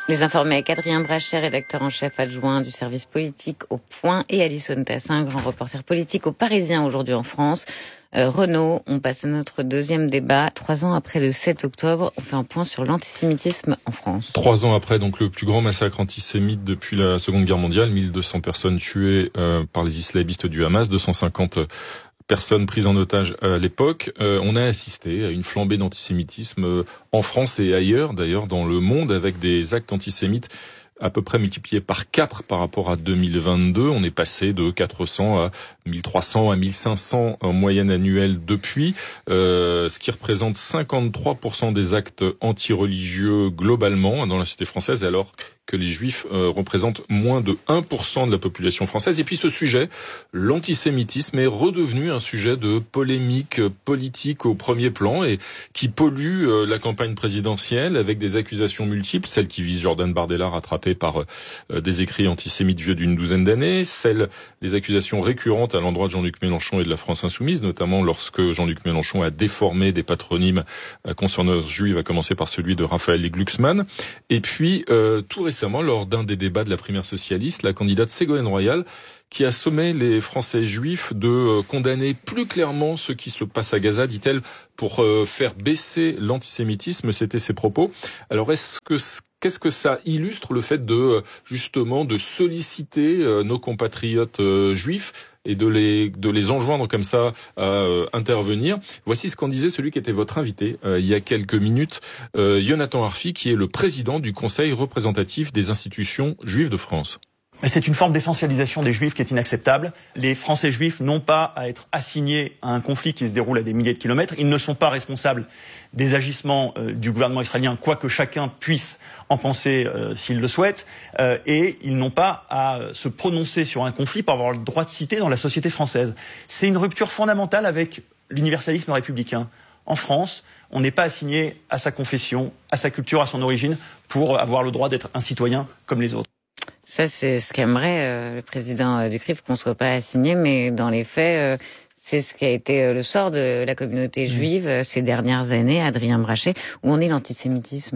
Les informés avec Adrien Brachet, rédacteur en chef adjoint du service politique au Point, et Alison Tassin, grand reporter politique au Parisien aujourd'hui en France. Euh, Renaud, on passe à notre deuxième débat. Trois ans après le sept octobre, on fait un point sur l'antisémitisme en France. Trois ans après, donc le plus grand massacre antisémite depuis la Seconde Guerre mondiale, mille deux cents personnes tuées euh, par les islamistes du Hamas, deux cent cinquante personnes prises en otage à l'époque. Euh, on a assisté à une flambée d'antisémitisme euh, en France et ailleurs, d'ailleurs dans le monde, avec des actes antisémites à peu près multipliés par quatre par rapport à deux mille vingt-deux. On est passé de quatre cents à mille trois cents à mille cinq cents en moyenne annuelle depuis, euh, ce qui représente cinquante-trois pour cent des actes antireligieux globalement dans la société française, alors que les juifs euh, représentent moins de un pour cent de la population française. Et puis ce sujet, l'antisémitisme, est redevenu un sujet de polémique politique au premier plan et qui pollue euh, la campagne présidentielle avec des accusations multiples, celles qui visent Jordan Bardella rattrapé par euh, des écrits antisémites vieux d'une douzaine d'années, celles, les accusations récurrentes à l'endroit de Jean-Luc Mélenchon et de la France Insoumise, notamment lorsque Jean-Luc Mélenchon a déformé des patronymes euh, concernant les juifs, à commencer par celui de Raphaël Glucksmann. Et puis, euh, tout récemment, Récemment, lors d'un des débats de la primaire socialiste, la candidate Ségolène Royal, qui a sommé les Français juifs de condamner plus clairement ce qui se passe à Gaza, dit-elle, pour faire baisser l'antisémitisme. C'était ses propos. Alors, est-ce que qu'est-ce que ça illustre, le fait de justement de solliciter nos compatriotes juifs et de les de les enjoindre comme ça à euh, intervenir? Voici ce qu'en disait celui qui était votre invité euh, il y a quelques minutes, euh, Yonatan Arfi, qui est le président du Conseil représentatif des institutions juives de France. C'est une forme d'essentialisation des juifs qui est inacceptable. Les Français juifs n'ont pas à être assignés à un conflit qui se déroule à des milliers de kilomètres. Ils ne sont pas responsables des agissements euh, du gouvernement israélien, quoi que chacun puisse en penser euh, s'il le souhaite. Euh, et ils n'ont pas à se prononcer sur un conflit pour avoir le droit de citer dans la société française. C'est une rupture fondamentale avec l'universalisme républicain. En France, on n'est pas assigné à sa confession, à sa culture, à son origine, pour avoir le droit d'être un citoyen comme les autres. Ça, c'est ce qu'aimerait euh, le président euh, du C R I F, qu'on ne soit pas assigné, mais dans les faits, euh, c'est ce qui a été euh, le sort de la communauté juive euh, ces dernières années. Adrien Brachet, où en est l'antisémitisme ?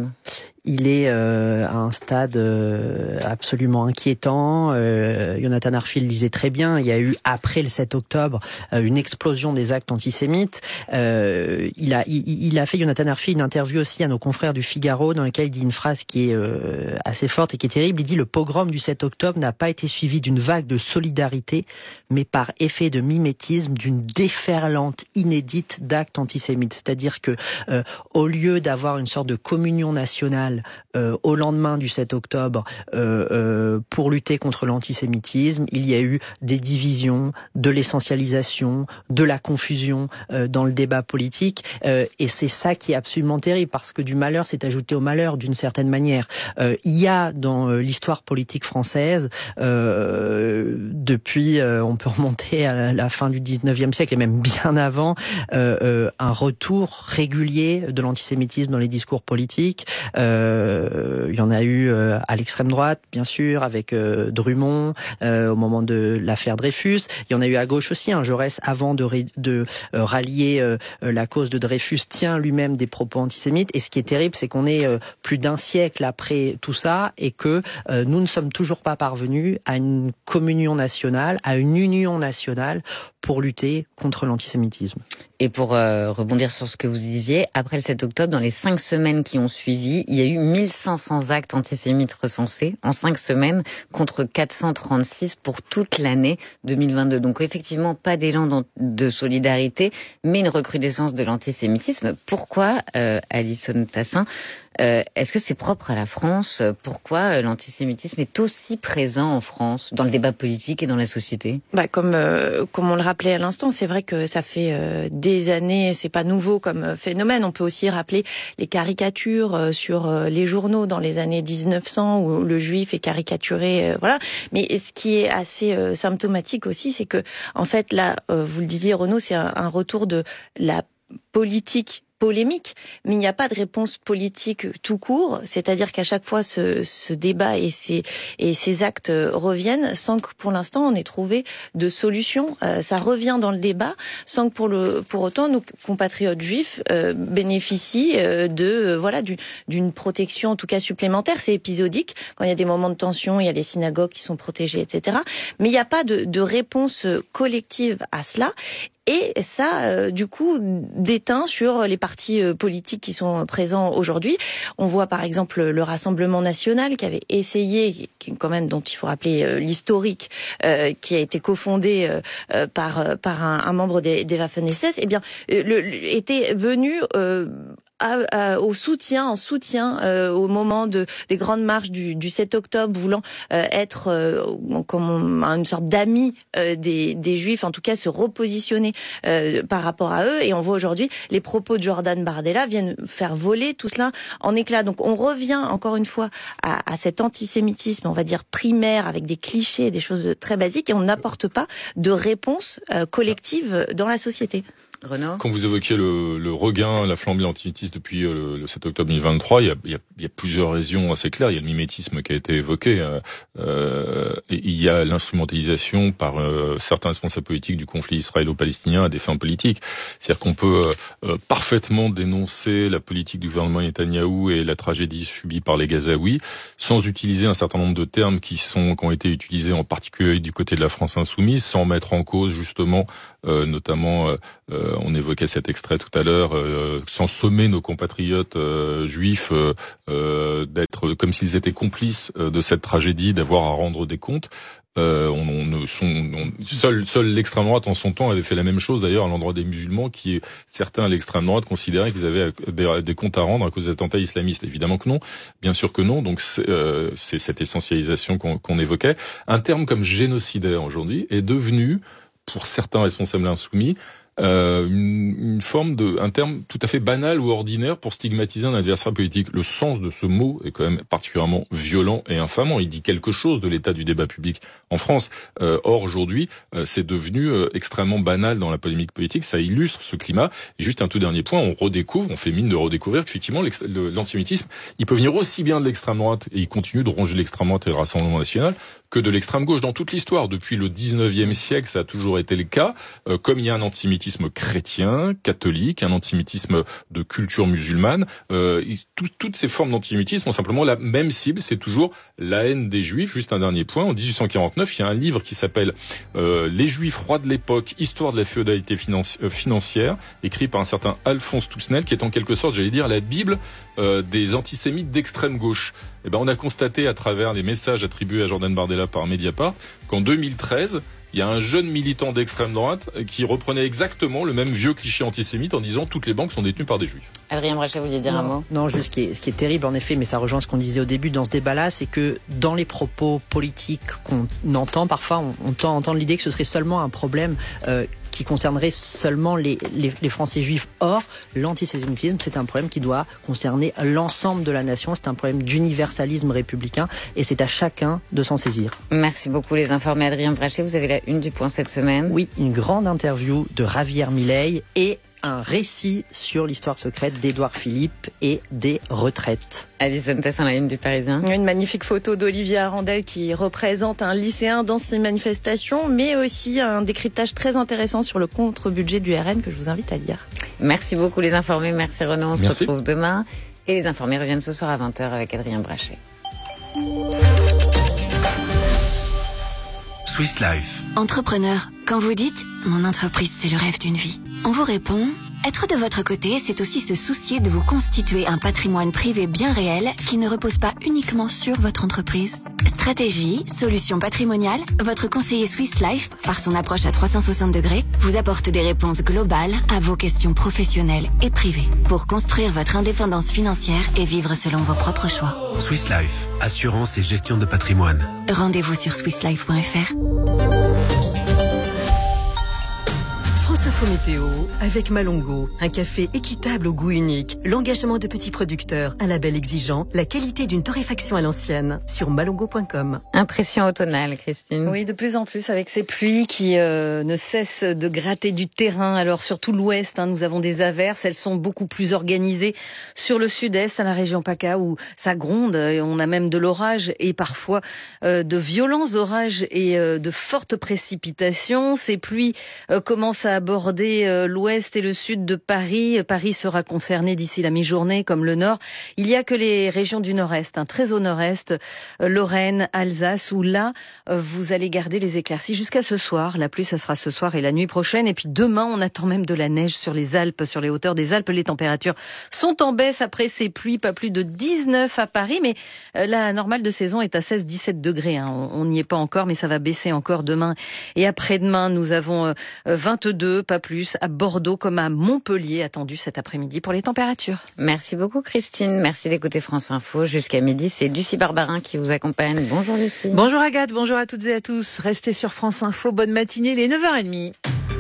Il est euh, à un stade euh, absolument inquiétant. Euh, Yonatan Arfi le disait très bien, il y a eu, après le sept octobre, euh, une explosion des actes antisémites. Euh, il, a, il, il a fait, Yonatan Arfi, une interview aussi à nos confrères du Figaro, dans laquelle il dit une phrase qui est euh, assez forte et qui est terrible. Il dit « Le pogrom du sept octobre n'a pas été suivi d'une vague de solidarité, mais par effet de mimétisme, d'une déferlante inédite d'actes antisémites. » C'est-à-dire que, euh, au lieu d'avoir une sorte de communion nationale Euh, au lendemain du sept octobre euh, euh, pour lutter contre l'antisémitisme, il y a eu des divisions, de l'essentialisation, de la confusion euh, dans le débat politique, euh, et c'est ça qui est absolument terrible, parce que du malheur s'est ajouté au malheur d'une certaine manière. Euh, il y a dans euh, l'histoire politique française, euh, depuis, euh, on peut remonter à la, la fin du dix-neuvième siècle et même bien avant, euh, euh, un retour régulier de l'antisémitisme dans les discours politiques. Euh, Euh, il y en a eu euh, à l'extrême droite, bien sûr, avec euh, Drummond, euh, au moment de l'affaire Dreyfus. Il y en a eu à gauche aussi. Hein, Jaurès, avant de, de euh, rallier euh, la cause de Dreyfus, tient lui-même des propos antisémites. Et ce qui est terrible, c'est qu'on est euh, plus d'un siècle après tout ça et que euh, nous ne sommes toujours pas parvenus à une communion nationale, à une union nationale pour lutter contre l'antisémitisme. Et pour euh, rebondir sur ce que vous disiez, après le sept octobre, dans les cinq semaines qui ont suivi, il y a eu mille cinq cents actes antisémites recensés en cinq semaines, contre quatre cent trente-six pour toute l'année deux mille vingt-deux. Donc effectivement, pas d'élan de solidarité, mais une recrudescence de l'antisémitisme. Pourquoi, euh, Alison Tassin, euh, est-ce que c'est propre à la France ? Pourquoi l'antisémitisme est aussi présent en France, dans le débat politique et dans la société ? Bah, comme, euh, comme on le rappelait à l'instant, c'est vrai que ça fait euh, des années, c'est pas nouveau comme phénomène. On peut aussi rappeler les caricatures euh, sur euh, les journaux dans les années dix-neuf cents, où le juif est caricaturé, euh, voilà. Mais ce qui est assez euh, symptomatique aussi, c'est que, en fait, là, euh, vous le disiez, Renaud, c'est un, un retour de la politique polémique, mais il n'y a pas de réponse politique tout court, c'est-à-dire qu'à chaque fois ce, ce débat et ces, et ces actes reviennent sans que pour l'instant on ait trouvé de solution. Euh, ça revient dans le débat sans que pour, le, pour autant nos compatriotes juifs euh, bénéficient euh, de euh, voilà du, d'une protection en tout cas supplémentaire. C'est épisodique, quand il y a des moments de tension, il y a les synagogues qui sont protégées, et cetera. Mais il n'y a pas de, de réponse collective à cela. Et ça, euh, du coup, déteint sur les partis euh, politiques qui sont présents aujourd'hui. On voit par exemple le Rassemblement national qui avait essayé, qui, quand même, dont il faut rappeler euh, l'historique, euh, qui a été cofondé euh, par par un, un membre des, des Waffen-S S, eh bien, euh, le, le, était venu euh, À, à, au soutien, en soutien euh, au moment de des grandes marches du, du sept octobre, voulant euh, être euh, comme une sorte d'ami euh, des, des Juifs, en tout cas se repositionner euh, par rapport à eux. Et on voit aujourd'hui les propos de Jordan Bardella viennent faire voler tout cela en éclats. Donc on revient encore une fois à, à cet antisémitisme, on va dire primaire, avec des clichés, des choses très basiques, et on n'apporte pas de réponse euh, collective dans la société. Renaud. Quand vous évoquiez le, le regain, la flambée antisémitiste depuis le, le sept octobre deux mille vingt-trois, il y, a, il, y a, il y a plusieurs raisons assez claires. Il y a le mimétisme qui a été évoqué. Euh, et il y a l'instrumentalisation par euh, certains responsables politiques du conflit israélo-palestinien à des fins politiques. C'est-à-dire qu'on peut euh, parfaitement dénoncer la politique du gouvernement Netanyahou et la tragédie subie par les Gazaouis sans utiliser un certain nombre de termes qui sont qui ont été utilisés en particulier du côté de la France insoumise, sans mettre en cause justement, euh, notamment... Euh, on évoquait cet extrait tout à l'heure, euh, sans sommer nos compatriotes euh, juifs euh, euh, d'être comme s'ils étaient complices euh, de cette tragédie, d'avoir à rendre des comptes. Euh, on, on, son, on, seul, seul l'extrême droite en son temps avait fait la même chose d'ailleurs à l'endroit des musulmans, qui certains à l'extrême droite considéraient qu'ils avaient des, des comptes à rendre à cause des attentats islamistes. Évidemment que non, bien sûr que non. Donc c'est, euh, c'est cette essentialisation qu'on, qu'on évoquait. Un terme comme génocidaire aujourd'hui est devenu, pour certains responsables insoumis, Euh, une, une forme de, un terme tout à fait banal ou ordinaire pour stigmatiser un adversaire politique. Le sens de ce mot est quand même particulièrement violent et infamant. Il dit quelque chose de l'état du débat public en France. Euh, or, aujourd'hui, euh, c'est devenu euh, extrêmement banal dans la polémique politique. Ça illustre ce climat. Et juste un tout dernier point, on redécouvre, on fait mine de redécouvrir qu'effectivement, l'antisémitisme, il peut venir aussi bien de l'extrême droite, et il continue de ronger l'extrême droite et le Rassemblement national, que de l'extrême gauche dans toute l'histoire. Depuis le dix-neuvième siècle, ça a toujours été le cas. Euh, comme il y a un antisémitisme chrétien, catholique, un antisémitisme de culture musulmane, euh, tout, toutes ces formes d'antisémitisme ont simplement la même cible, c'est toujours la haine des Juifs. Juste un dernier point, en dix-huit cent quarante-neuf, il y a un livre qui s'appelle euh, « Les Juifs rois de l'époque, histoire de la féodalité financi- euh, financière », écrit par un certain Alphonse Toussenel, qui est en quelque sorte, j'allais dire, la Bible euh, des antisémites d'extrême gauche. Eh ben, on a constaté à travers les messages attribués à Jordan Bardella par Mediapart qu'en deux mille treize, il y a un jeune militant d'extrême droite qui reprenait exactement le même vieux cliché antisémite en disant toutes les banques sont détenues par des juifs. Adrien Brachet, vous vouliez dire non, un mot ? Non, juste ce qui est, ce qui est terrible en effet, mais ça rejoint ce qu'on disait au début dans ce débat-là, c'est que dans les propos politiques qu'on entend, parfois on, on tend à entendre l'idée que ce serait seulement un problème euh, qui concernerait seulement les, les, les Français juifs. Or, l'antisémitisme, c'est un problème qui doit concerner l'ensemble de la nation. C'est un problème d'universalisme républicain et c'est à chacun de s'en saisir. Merci beaucoup les informés. Adrien Brachet, vous avez la une du Point cette semaine. Oui, une grande interview de Javier Milei et un récit sur l'histoire secrète d'Édouard Philippe et des retraites. Alison Tessin, la une du Parisien. Une magnifique photo d'Olivier Arandel qui représente un lycéen dans ces manifestations, mais aussi un décryptage très intéressant sur le contre-budget du R N que je vous invite à lire. Merci beaucoup les informés, merci Renaud, on se merci. retrouve demain. Et les informés reviennent ce soir à vingt heures avec Adrien Brachet. Swiss Life. Entrepreneur, quand vous dites « mon entreprise, c'est le rêve d'une vie », on vous répond « être de votre côté, c'est aussi se soucier de vous constituer un patrimoine privé bien réel qui ne repose pas uniquement sur votre entreprise ». Stratégie, solutions patrimoniales, votre conseiller Swiss Life, par son approche à trois cent soixante degrés, vous apporte des réponses globales à vos questions professionnelles et privées pour construire votre indépendance financière et vivre selon vos propres choix. Swiss Life, assurance et gestion de patrimoine. Rendez-vous sur swiss life point f r. France Info. L'info météo avec Malongo, un café équitable au goût unique, l'engagement de petits producteurs, un label exigeant, la qualité d'une torréfaction à l'ancienne, sur malongo point com. Impression automnale, Christine. Oui, de plus en plus avec ces pluies qui euh, ne cessent de gratter du terrain. Alors surtout l'ouest, hein, nous avons des averses, elles sont beaucoup plus organisées sur le sud-est, à la région PACA où ça gronde, et on a même de l'orage et parfois euh, de violents orages et euh, de fortes précipitations. Ces pluies euh, commencent à aborder euh, l'ouest et le sud de Paris. Paris sera concerné d'ici la mi-journée, comme le nord. Il n'y a que les régions du nord-est, hein, très au nord-est, euh, Lorraine, Alsace, où là, euh, vous allez garder les éclaircies jusqu'à ce soir. La pluie, ça sera ce soir et la nuit prochaine. Et puis demain, on attend même de la neige sur les Alpes, sur les hauteurs des Alpes. Les températures sont en baisse après ces pluies, pas plus de dix-neuf à Paris, mais euh, la normale de saison est à seize à dix-sept degrés. Hein. On n'y est pas encore, mais ça va baisser encore demain et après-demain. Nous avons euh, vingt-deux, pas plus, à Bordeaux comme à Montpellier, attendu cet après-midi pour les températures. Merci beaucoup Christine, merci d'écouter France Info jusqu'à midi. C'est Lucie Barbarin qui vous accompagne. Bonjour Lucie. Bonjour Agathe, bonjour à toutes et à tous. Restez sur France Info, bonne matinée, il est neuf heures trente.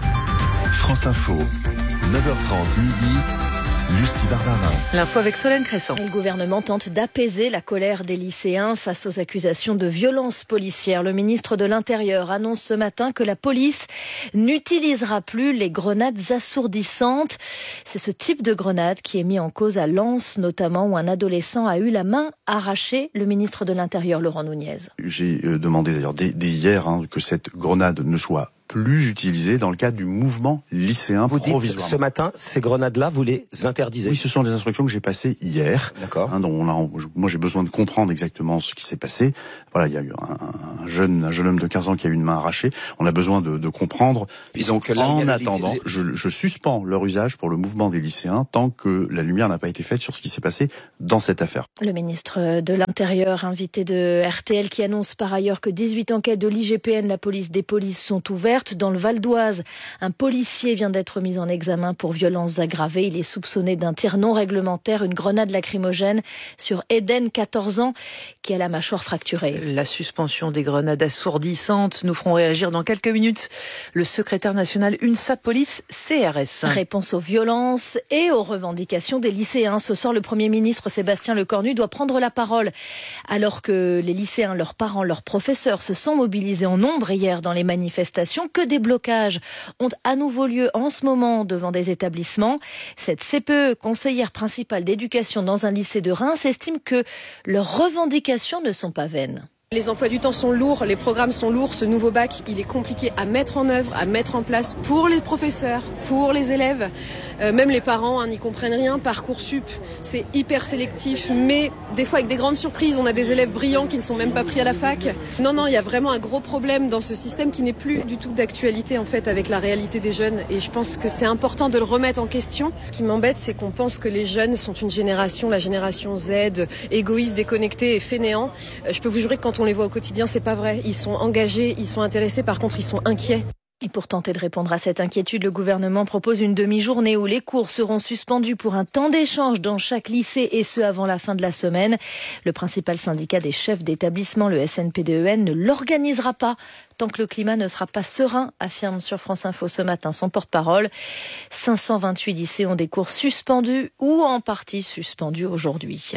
France Info, neuf heures trente midi. Lucie Barbarin. L'info avec Solène Crescent. Le gouvernement tente d'apaiser la colère des lycéens face aux accusations de violences policières. Le ministre de l'Intérieur annonce ce matin que la police n'utilisera plus les grenades assourdissantes. C'est ce type de grenade qui est mis en cause à Lens, notamment, où un adolescent a eu la main arrachée. Le ministre de l'Intérieur, Laurent Nunez. J'ai demandé d'ailleurs dès, dès hier hein, que cette grenade ne soit plus utilisée dans le cadre du mouvement lycéen vous provisoire. Dites, ce matin, ces grenades-là, vous les interdisez? Oui, ce sont les instructions que j'ai passées hier. D'accord. Hein, donc on a, moi, j'ai besoin de comprendre exactement ce qui s'est passé. Voilà, il y a eu un, un jeune, un jeune homme de quinze ans qui a eu une main arrachée. On a besoin de, de comprendre. Et donc, là, en attendant, les... je, je suspends leur usage pour le mouvement des lycéens tant que la lumière n'a pas été faite sur ce qui s'est passé dans cette affaire. Le ministre de l'Intérieur, invité de R T L, qui annonce par ailleurs que dix-huit enquêtes de l'I G P N, la police des polices, sont ouvertes. Dans le Val d'Oise, un policier vient d'être mis en examen pour violences aggravées. Il est soupçonné d'un tir non réglementaire, une grenade lacrymogène sur Eden, quatorze ans, qui a la mâchoire fracturée. La suspension des grenades assourdissantes nous feront réagir dans quelques minutes. Le secrétaire national UNSA Police C R S. Réponse aux violences et aux revendications des lycéens. Ce soir, le Premier ministre Sébastien Lecornu doit prendre la parole. Alors que les lycéens, leurs parents, leurs professeurs se sont mobilisés en nombre hier dans les manifestations, que des blocages ont à nouveau lieu en ce moment devant des établissements. Cette C P E, conseillère principale d'éducation dans un lycée de Reims, estime que leurs revendications ne sont pas vaines. Les emplois du temps sont lourds, les programmes sont lourds, ce nouveau bac, il est compliqué à mettre en œuvre, à mettre en place pour les professeurs, pour les élèves, euh, même les parents hein, n'y comprennent rien. Parcoursup, c'est hyper sélectif, mais des fois avec des grandes surprises, on a des élèves brillants qui ne sont même pas pris à la fac. Non, non, il y a vraiment un gros problème dans ce système qui n'est plus du tout d'actualité en fait avec la réalité des jeunes et je pense que c'est important de le remettre en question. Ce qui m'embête, c'est qu'on pense que les jeunes sont une génération, la génération Z, égoïste, déconnectée et fainéant. Euh, je peux vous jurer que quand on les voit au quotidien, c'est pas vrai. Ils sont engagés, ils sont intéressés, par contre, ils sont inquiets. Et pour tenter de répondre à cette inquiétude, le gouvernement propose une demi-journée où les cours seront suspendus pour un temps d'échange dans chaque lycée et ce avant la fin de la semaine. Le principal syndicat des chefs d'établissement, le S N P D E N, ne l'organisera pas tant que le climat ne sera pas serein, affirme sur France Info ce matin son porte-parole. cinq cent vingt-huit lycées ont des cours suspendus ou en partie suspendus aujourd'hui.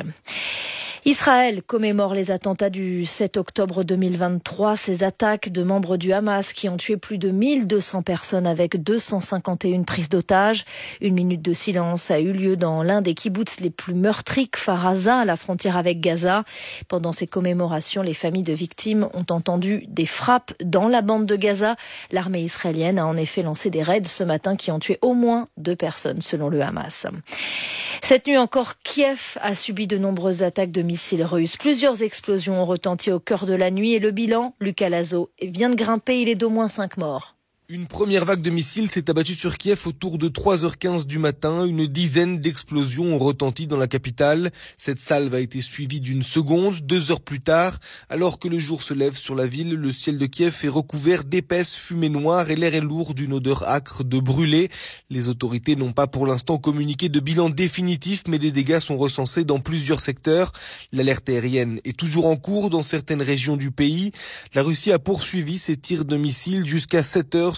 Israël commémore les attentats du sept octobre deux mille vingt-trois, ces attaques de membres du Hamas qui ont tué plus de mille deux cents personnes avec deux cent cinquante et une prises d'otages. Une minute de silence a eu lieu dans l'un des kibboutz les plus meurtris, Kfar Aza, à la frontière avec Gaza. Pendant ces commémorations, les familles de victimes ont entendu des frappes dans la bande de Gaza. L'armée israélienne a en effet lancé des raids ce matin qui ont tué au moins deux personnes selon le Hamas. Cette nuit encore, Kiev a subi de nombreuses attaques de missiles russes. Plusieurs explosions ont retenti au cœur de la nuit et le bilan, Lucas Lazo, vient de grimper, il est d'au moins cinq morts. Une première vague de missiles s'est abattue sur Kiev autour de trois heures quinze du matin. Une dizaine d'explosions ont retenti dans la capitale. Cette salve a été suivie d'une seconde, deux heures plus tard. Alors que le jour se lève sur la ville, le ciel de Kiev est recouvert d'épaisses fumées noires et l'air est lourd d'une odeur âcre de brûlé. Les autorités n'ont pas pour l'instant communiqué de bilan définitif, mais des dégâts sont recensés dans plusieurs secteurs. L'alerte aérienne est toujours en cours dans certaines régions du pays. La Russie a poursuivi ses tirs de missiles jusqu'à sept heures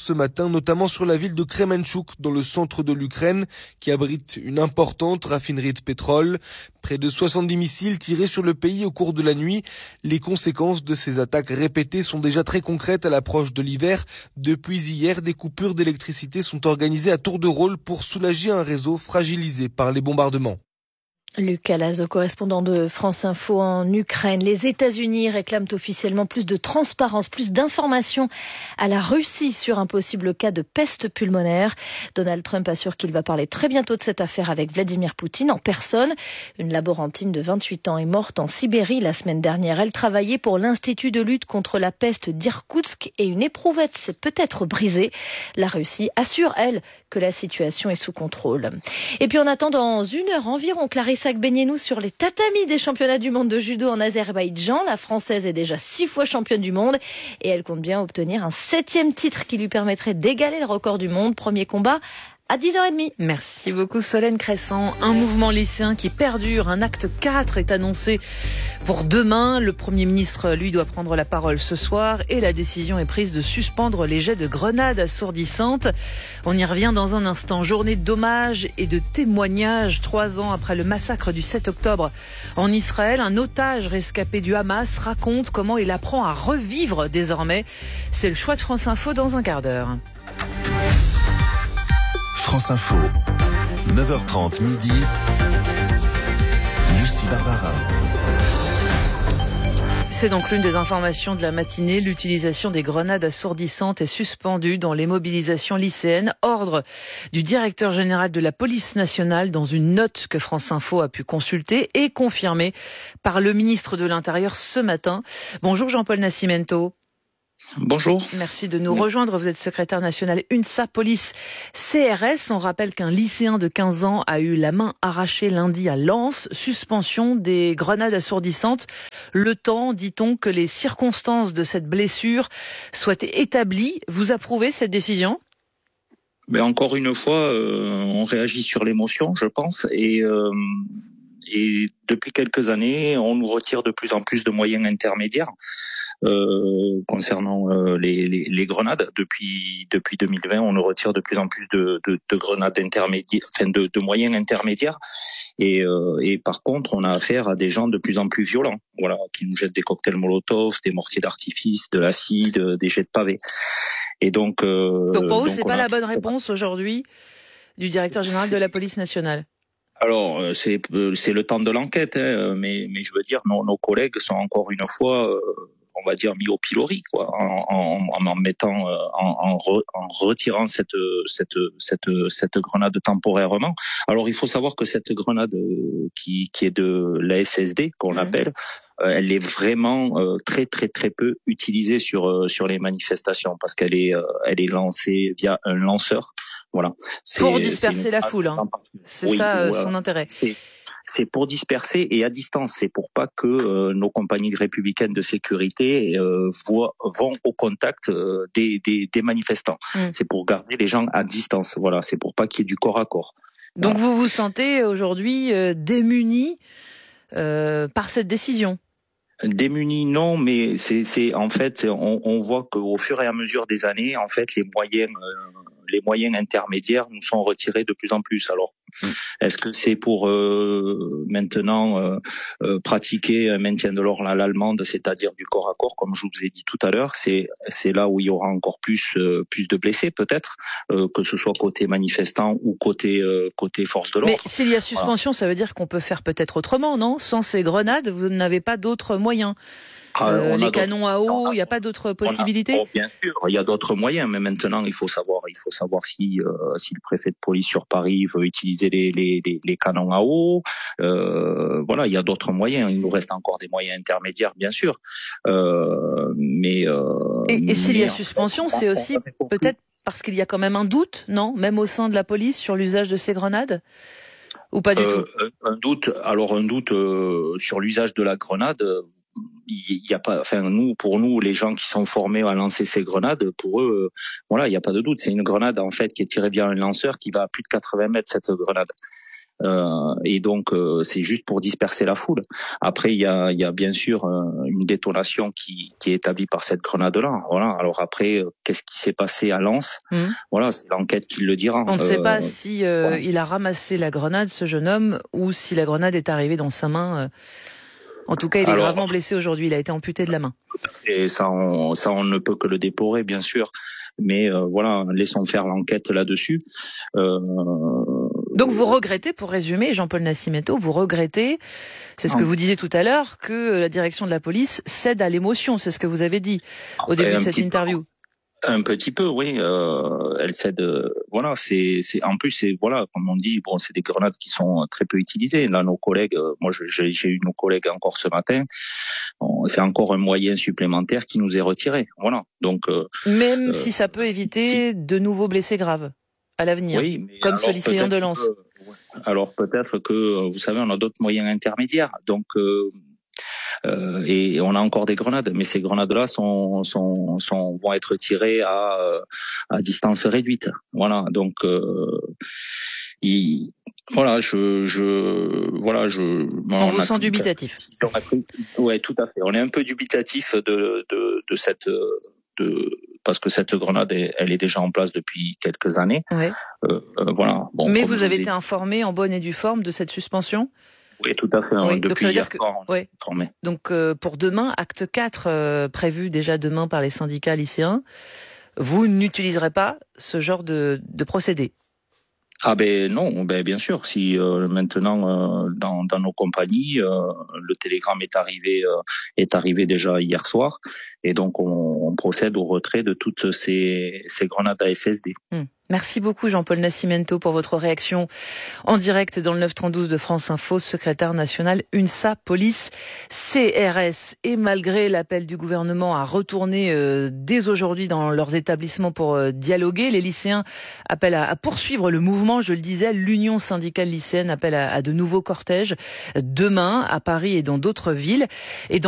ce matin, notamment sur la ville de Kremenchuk, dans le centre de l'Ukraine, qui abrite une importante raffinerie de pétrole. Près de soixante-dix missiles tirés sur le pays au cours de la nuit. Les conséquences de ces attaques répétées sont déjà très concrètes à l'approche de l'hiver. Depuis hier, des coupures d'électricité sont organisées à tour de rôle pour soulager un réseau fragilisé par les bombardements. Lucas Lazo, correspondant de France Info en Ukraine. Les États-Unis réclament officiellement plus de transparence, plus d'informations à la Russie sur un possible cas de peste pulmonaire. Donald Trump assure qu'il va parler très bientôt de cette affaire avec Vladimir Poutine en personne. Une laborantine de vingt-huit ans est morte en Sibérie la semaine dernière. Elle travaillait pour l'Institut de lutte contre la peste d'Irkoutsk et une éprouvette s'est peut-être brisée. La Russie assure, elle, que la situation est sous contrôle. Et puis on attend dans une heure environ Clarisse Agbenienou sur les tatamis des championnats du monde de judo en Azerbaïdjan. La Française est déjà six fois championne du monde et elle compte bien obtenir un septième titre qui lui permettrait d'égaler le record du monde. Premier combat à dix heures trente. Merci beaucoup Solène Crescent. Un mouvement lycéen qui perdure. Un acte quatre est annoncé pour demain. Le Premier ministre, lui, doit prendre la parole ce soir et la décision est prise de suspendre les jets de grenades assourdissantes. On y revient dans un instant. Journée d'hommage et de témoignage. Trois ans après le massacre du sept octobre en Israël, un otage rescapé du Hamas raconte comment il apprend à revivre désormais. C'est le choix de France Info dans un quart d'heure. France Info, neuf heures trente midi, Lucie Barbara. C'est donc l'une des informations de la matinée. L'utilisation des grenades assourdissantes est suspendue dans les mobilisations lycéennes. Ordre du directeur général de la police nationale dans une note que France Info a pu consulter et confirmée par le ministre de l'Intérieur ce matin. Bonjour Jean-Paul Nascimento. Bonjour. Merci de nous rejoindre. Vous êtes secrétaire national UNSA Police C R S. On rappelle qu'un lycéen de quinze ans a eu la main arrachée lundi à Lens. Suspension des grenades assourdissantes. Le temps, dit-on, que les circonstances de cette blessure soient établies. Vous approuvez cette décision ? Ben encore une fois, euh, on réagit sur l'émotion, je pense. Et, euh, et depuis quelques années, on nous retire de plus en plus de moyens intermédiaires. Euh, concernant euh, les, les, les grenades, depuis depuis deux mille vingt, on nous retire de plus en plus de, de, de grenades intermédiaires, enfin de, de moyens intermédiaires, et, euh, et par contre, on a affaire à des gens de plus en plus violents, voilà, qui nous jettent des cocktails Molotov, des mortiers d'artifice, de l'acide, des jets de pavés. Et donc, euh, donc pour vous, donc c'est pas a... la bonne réponse aujourd'hui du directeur général de la police nationale. Alors, c'est c'est le temps de l'enquête, hein, mais mais je veux dire, nos, nos collègues sont encore une fois euh, on va dire mis au pilori, quoi, en, en, en mettant, en, en, re, en retirant cette, cette, cette, cette grenade temporairement. Alors, il faut savoir que cette grenade qui, qui est de la S S D, qu'on mmh. appelle, elle est vraiment euh, très très très peu utilisée sur euh, sur les manifestations parce qu'elle est euh, elle est lancée via un lanceur. Voilà. C'est, pour disperser c'est la foule, hein. C'est oui, ça euh, voilà. son intérêt. C'est, c'est pour disperser et à distance. C'est pour pas que euh, nos compagnies républicaines de sécurité euh, voient, vont au contact euh, des, des, des manifestants. Mm. C'est pour garder les gens à distance. Voilà. C'est pour pas qu'il y ait du corps à corps. Donc voilà. Vous vous sentez aujourd'hui euh, démuni euh, par cette décision? Démunis, non, mais c'est, c'est en fait, on, on voit qu'au fur et à mesure des années, en fait, les moyens, euh, les moyens intermédiaires nous sont retirés de plus en plus. Alors, mmh. est-ce que c'est pour euh, maintenant euh, euh, pratiquer un maintien de l'ordre à l'allemande, c'est-à-dire du corps à corps, comme je vous ai dit tout à l'heure, c'est c'est là où il y aura encore plus euh, plus de blessés, peut-être, euh, que ce soit côté manifestant ou côté euh, côté force de l'ordre. Mais s'il y a suspension, voilà. Ça veut dire qu'on peut faire peut-être autrement, non? Sans ces grenades, vous n'avez pas d'autres moyens. Euh, les canons à eau, il n'y a pas d'autres possibilités? Oh, bien sûr, il y a d'autres moyens, mais maintenant il faut savoir, il faut savoir si euh, si le préfet de police sur Paris veut utiliser les les les, les canons à eau. Euh, voilà, il y a d'autres moyens. Il nous reste encore des moyens intermédiaires, bien sûr. Euh, mais euh, et, et s'il y a suspension, c'est aussi peut-être parce qu'il y a quand même un doute, non, même au sein de la police sur l'usage de ces grenades. Ou pas du euh, tout? Un doute. Alors un doute euh, sur l'usage de la grenade. Il y a pas. Enfin nous, pour nous, les gens qui sont formés à lancer ces grenades, pour eux, euh, voilà, il n'y a pas de doute. C'est une grenade en fait qui est tirée via un lanceur qui va à plus de quatre-vingts mètres cette grenade. Euh, et donc euh, c'est juste pour disperser la foule. Après il y a, il y a bien sûr euh, une détonation qui, qui est établie par cette grenade-là. Voilà. Alors après euh, qu'est-ce qui s'est passé à Lens? mmh. Voilà, c'est l'enquête qui le dira. On ne sait euh, pas si euh, voilà. il a ramassé la grenade, ce jeune homme, ou si la grenade est arrivée dans sa main. En tout cas, il est Alors, gravement blessé aujourd'hui. Il a été amputé de la main. Et ça, on, ça, on ne peut que le déplorer, bien sûr. Mais euh, voilà, laissons faire l'enquête là-dessus. Euh, Donc vous regrettez, pour résumer, Jean-Paul Nascimento, vous regrettez, c'est ce que vous disiez tout à l'heure, que la direction de la police cède à l'émotion. C'est ce que vous avez dit au début de cette interview. Un petit peu, oui. Euh, elle cède. Euh, voilà, c'est, c'est. En plus, c'est voilà, comme on dit, bon, c'est des grenades qui sont très peu utilisées. Là, nos collègues, euh, moi, j'ai, j'ai eu nos collègues encore ce matin. Bon, c'est encore un moyen supplémentaire qui nous est retiré. Voilà. Donc. Euh, Même euh, si ça peut si, éviter si. de nouveaux blessés graves à l'avenir, oui, comme ce lycéen de Lens. Que, alors peut-être que, vous savez, on a d'autres moyens intermédiaires. Donc. Euh, Euh, et on a encore des grenades, mais ces grenades-là sont, sont, sont, vont être tirées à, à distance réduite. Voilà, donc euh, il, voilà, je, je, voilà, je. On, on vous sent dubitatif. Ouais, tout à fait. On est un peu dubitatif de, de, de cette, de, parce que cette grenade, elle est déjà en place depuis quelques années. Ouais. Euh, euh, voilà. Bon, mais vous avez été informé en bonne et due forme de cette suspension? Oui, tout à fait. Oui, donc ça veut dire que, ouais. Formé. Donc euh, pour demain, acte quatre, euh, prévu déjà demain par les syndicats lycéens, vous n'utiliserez pas ce genre de, de procédé? Ah ben non, ben bien sûr. Si euh, maintenant euh, dans, dans nos compagnies, euh, le télégramme est arrivé, euh, est arrivé déjà hier soir, et donc on, on procède au retrait de toutes ces, ces grenades à S S D. Hum. Merci beaucoup Jean-Paul Nascimento pour votre réaction en direct dans le neuf cent trente-deux de France Info, secrétaire national UNSA Police C R S. Et malgré l'appel du gouvernement à retourner euh, dès aujourd'hui dans leurs établissements pour euh, dialoguer, les lycéens appellent à, à poursuivre le mouvement. Je le disais, l'Union syndicale lycéenne appelle à, à de nouveaux cortèges demain à Paris et dans d'autres villes. Et dans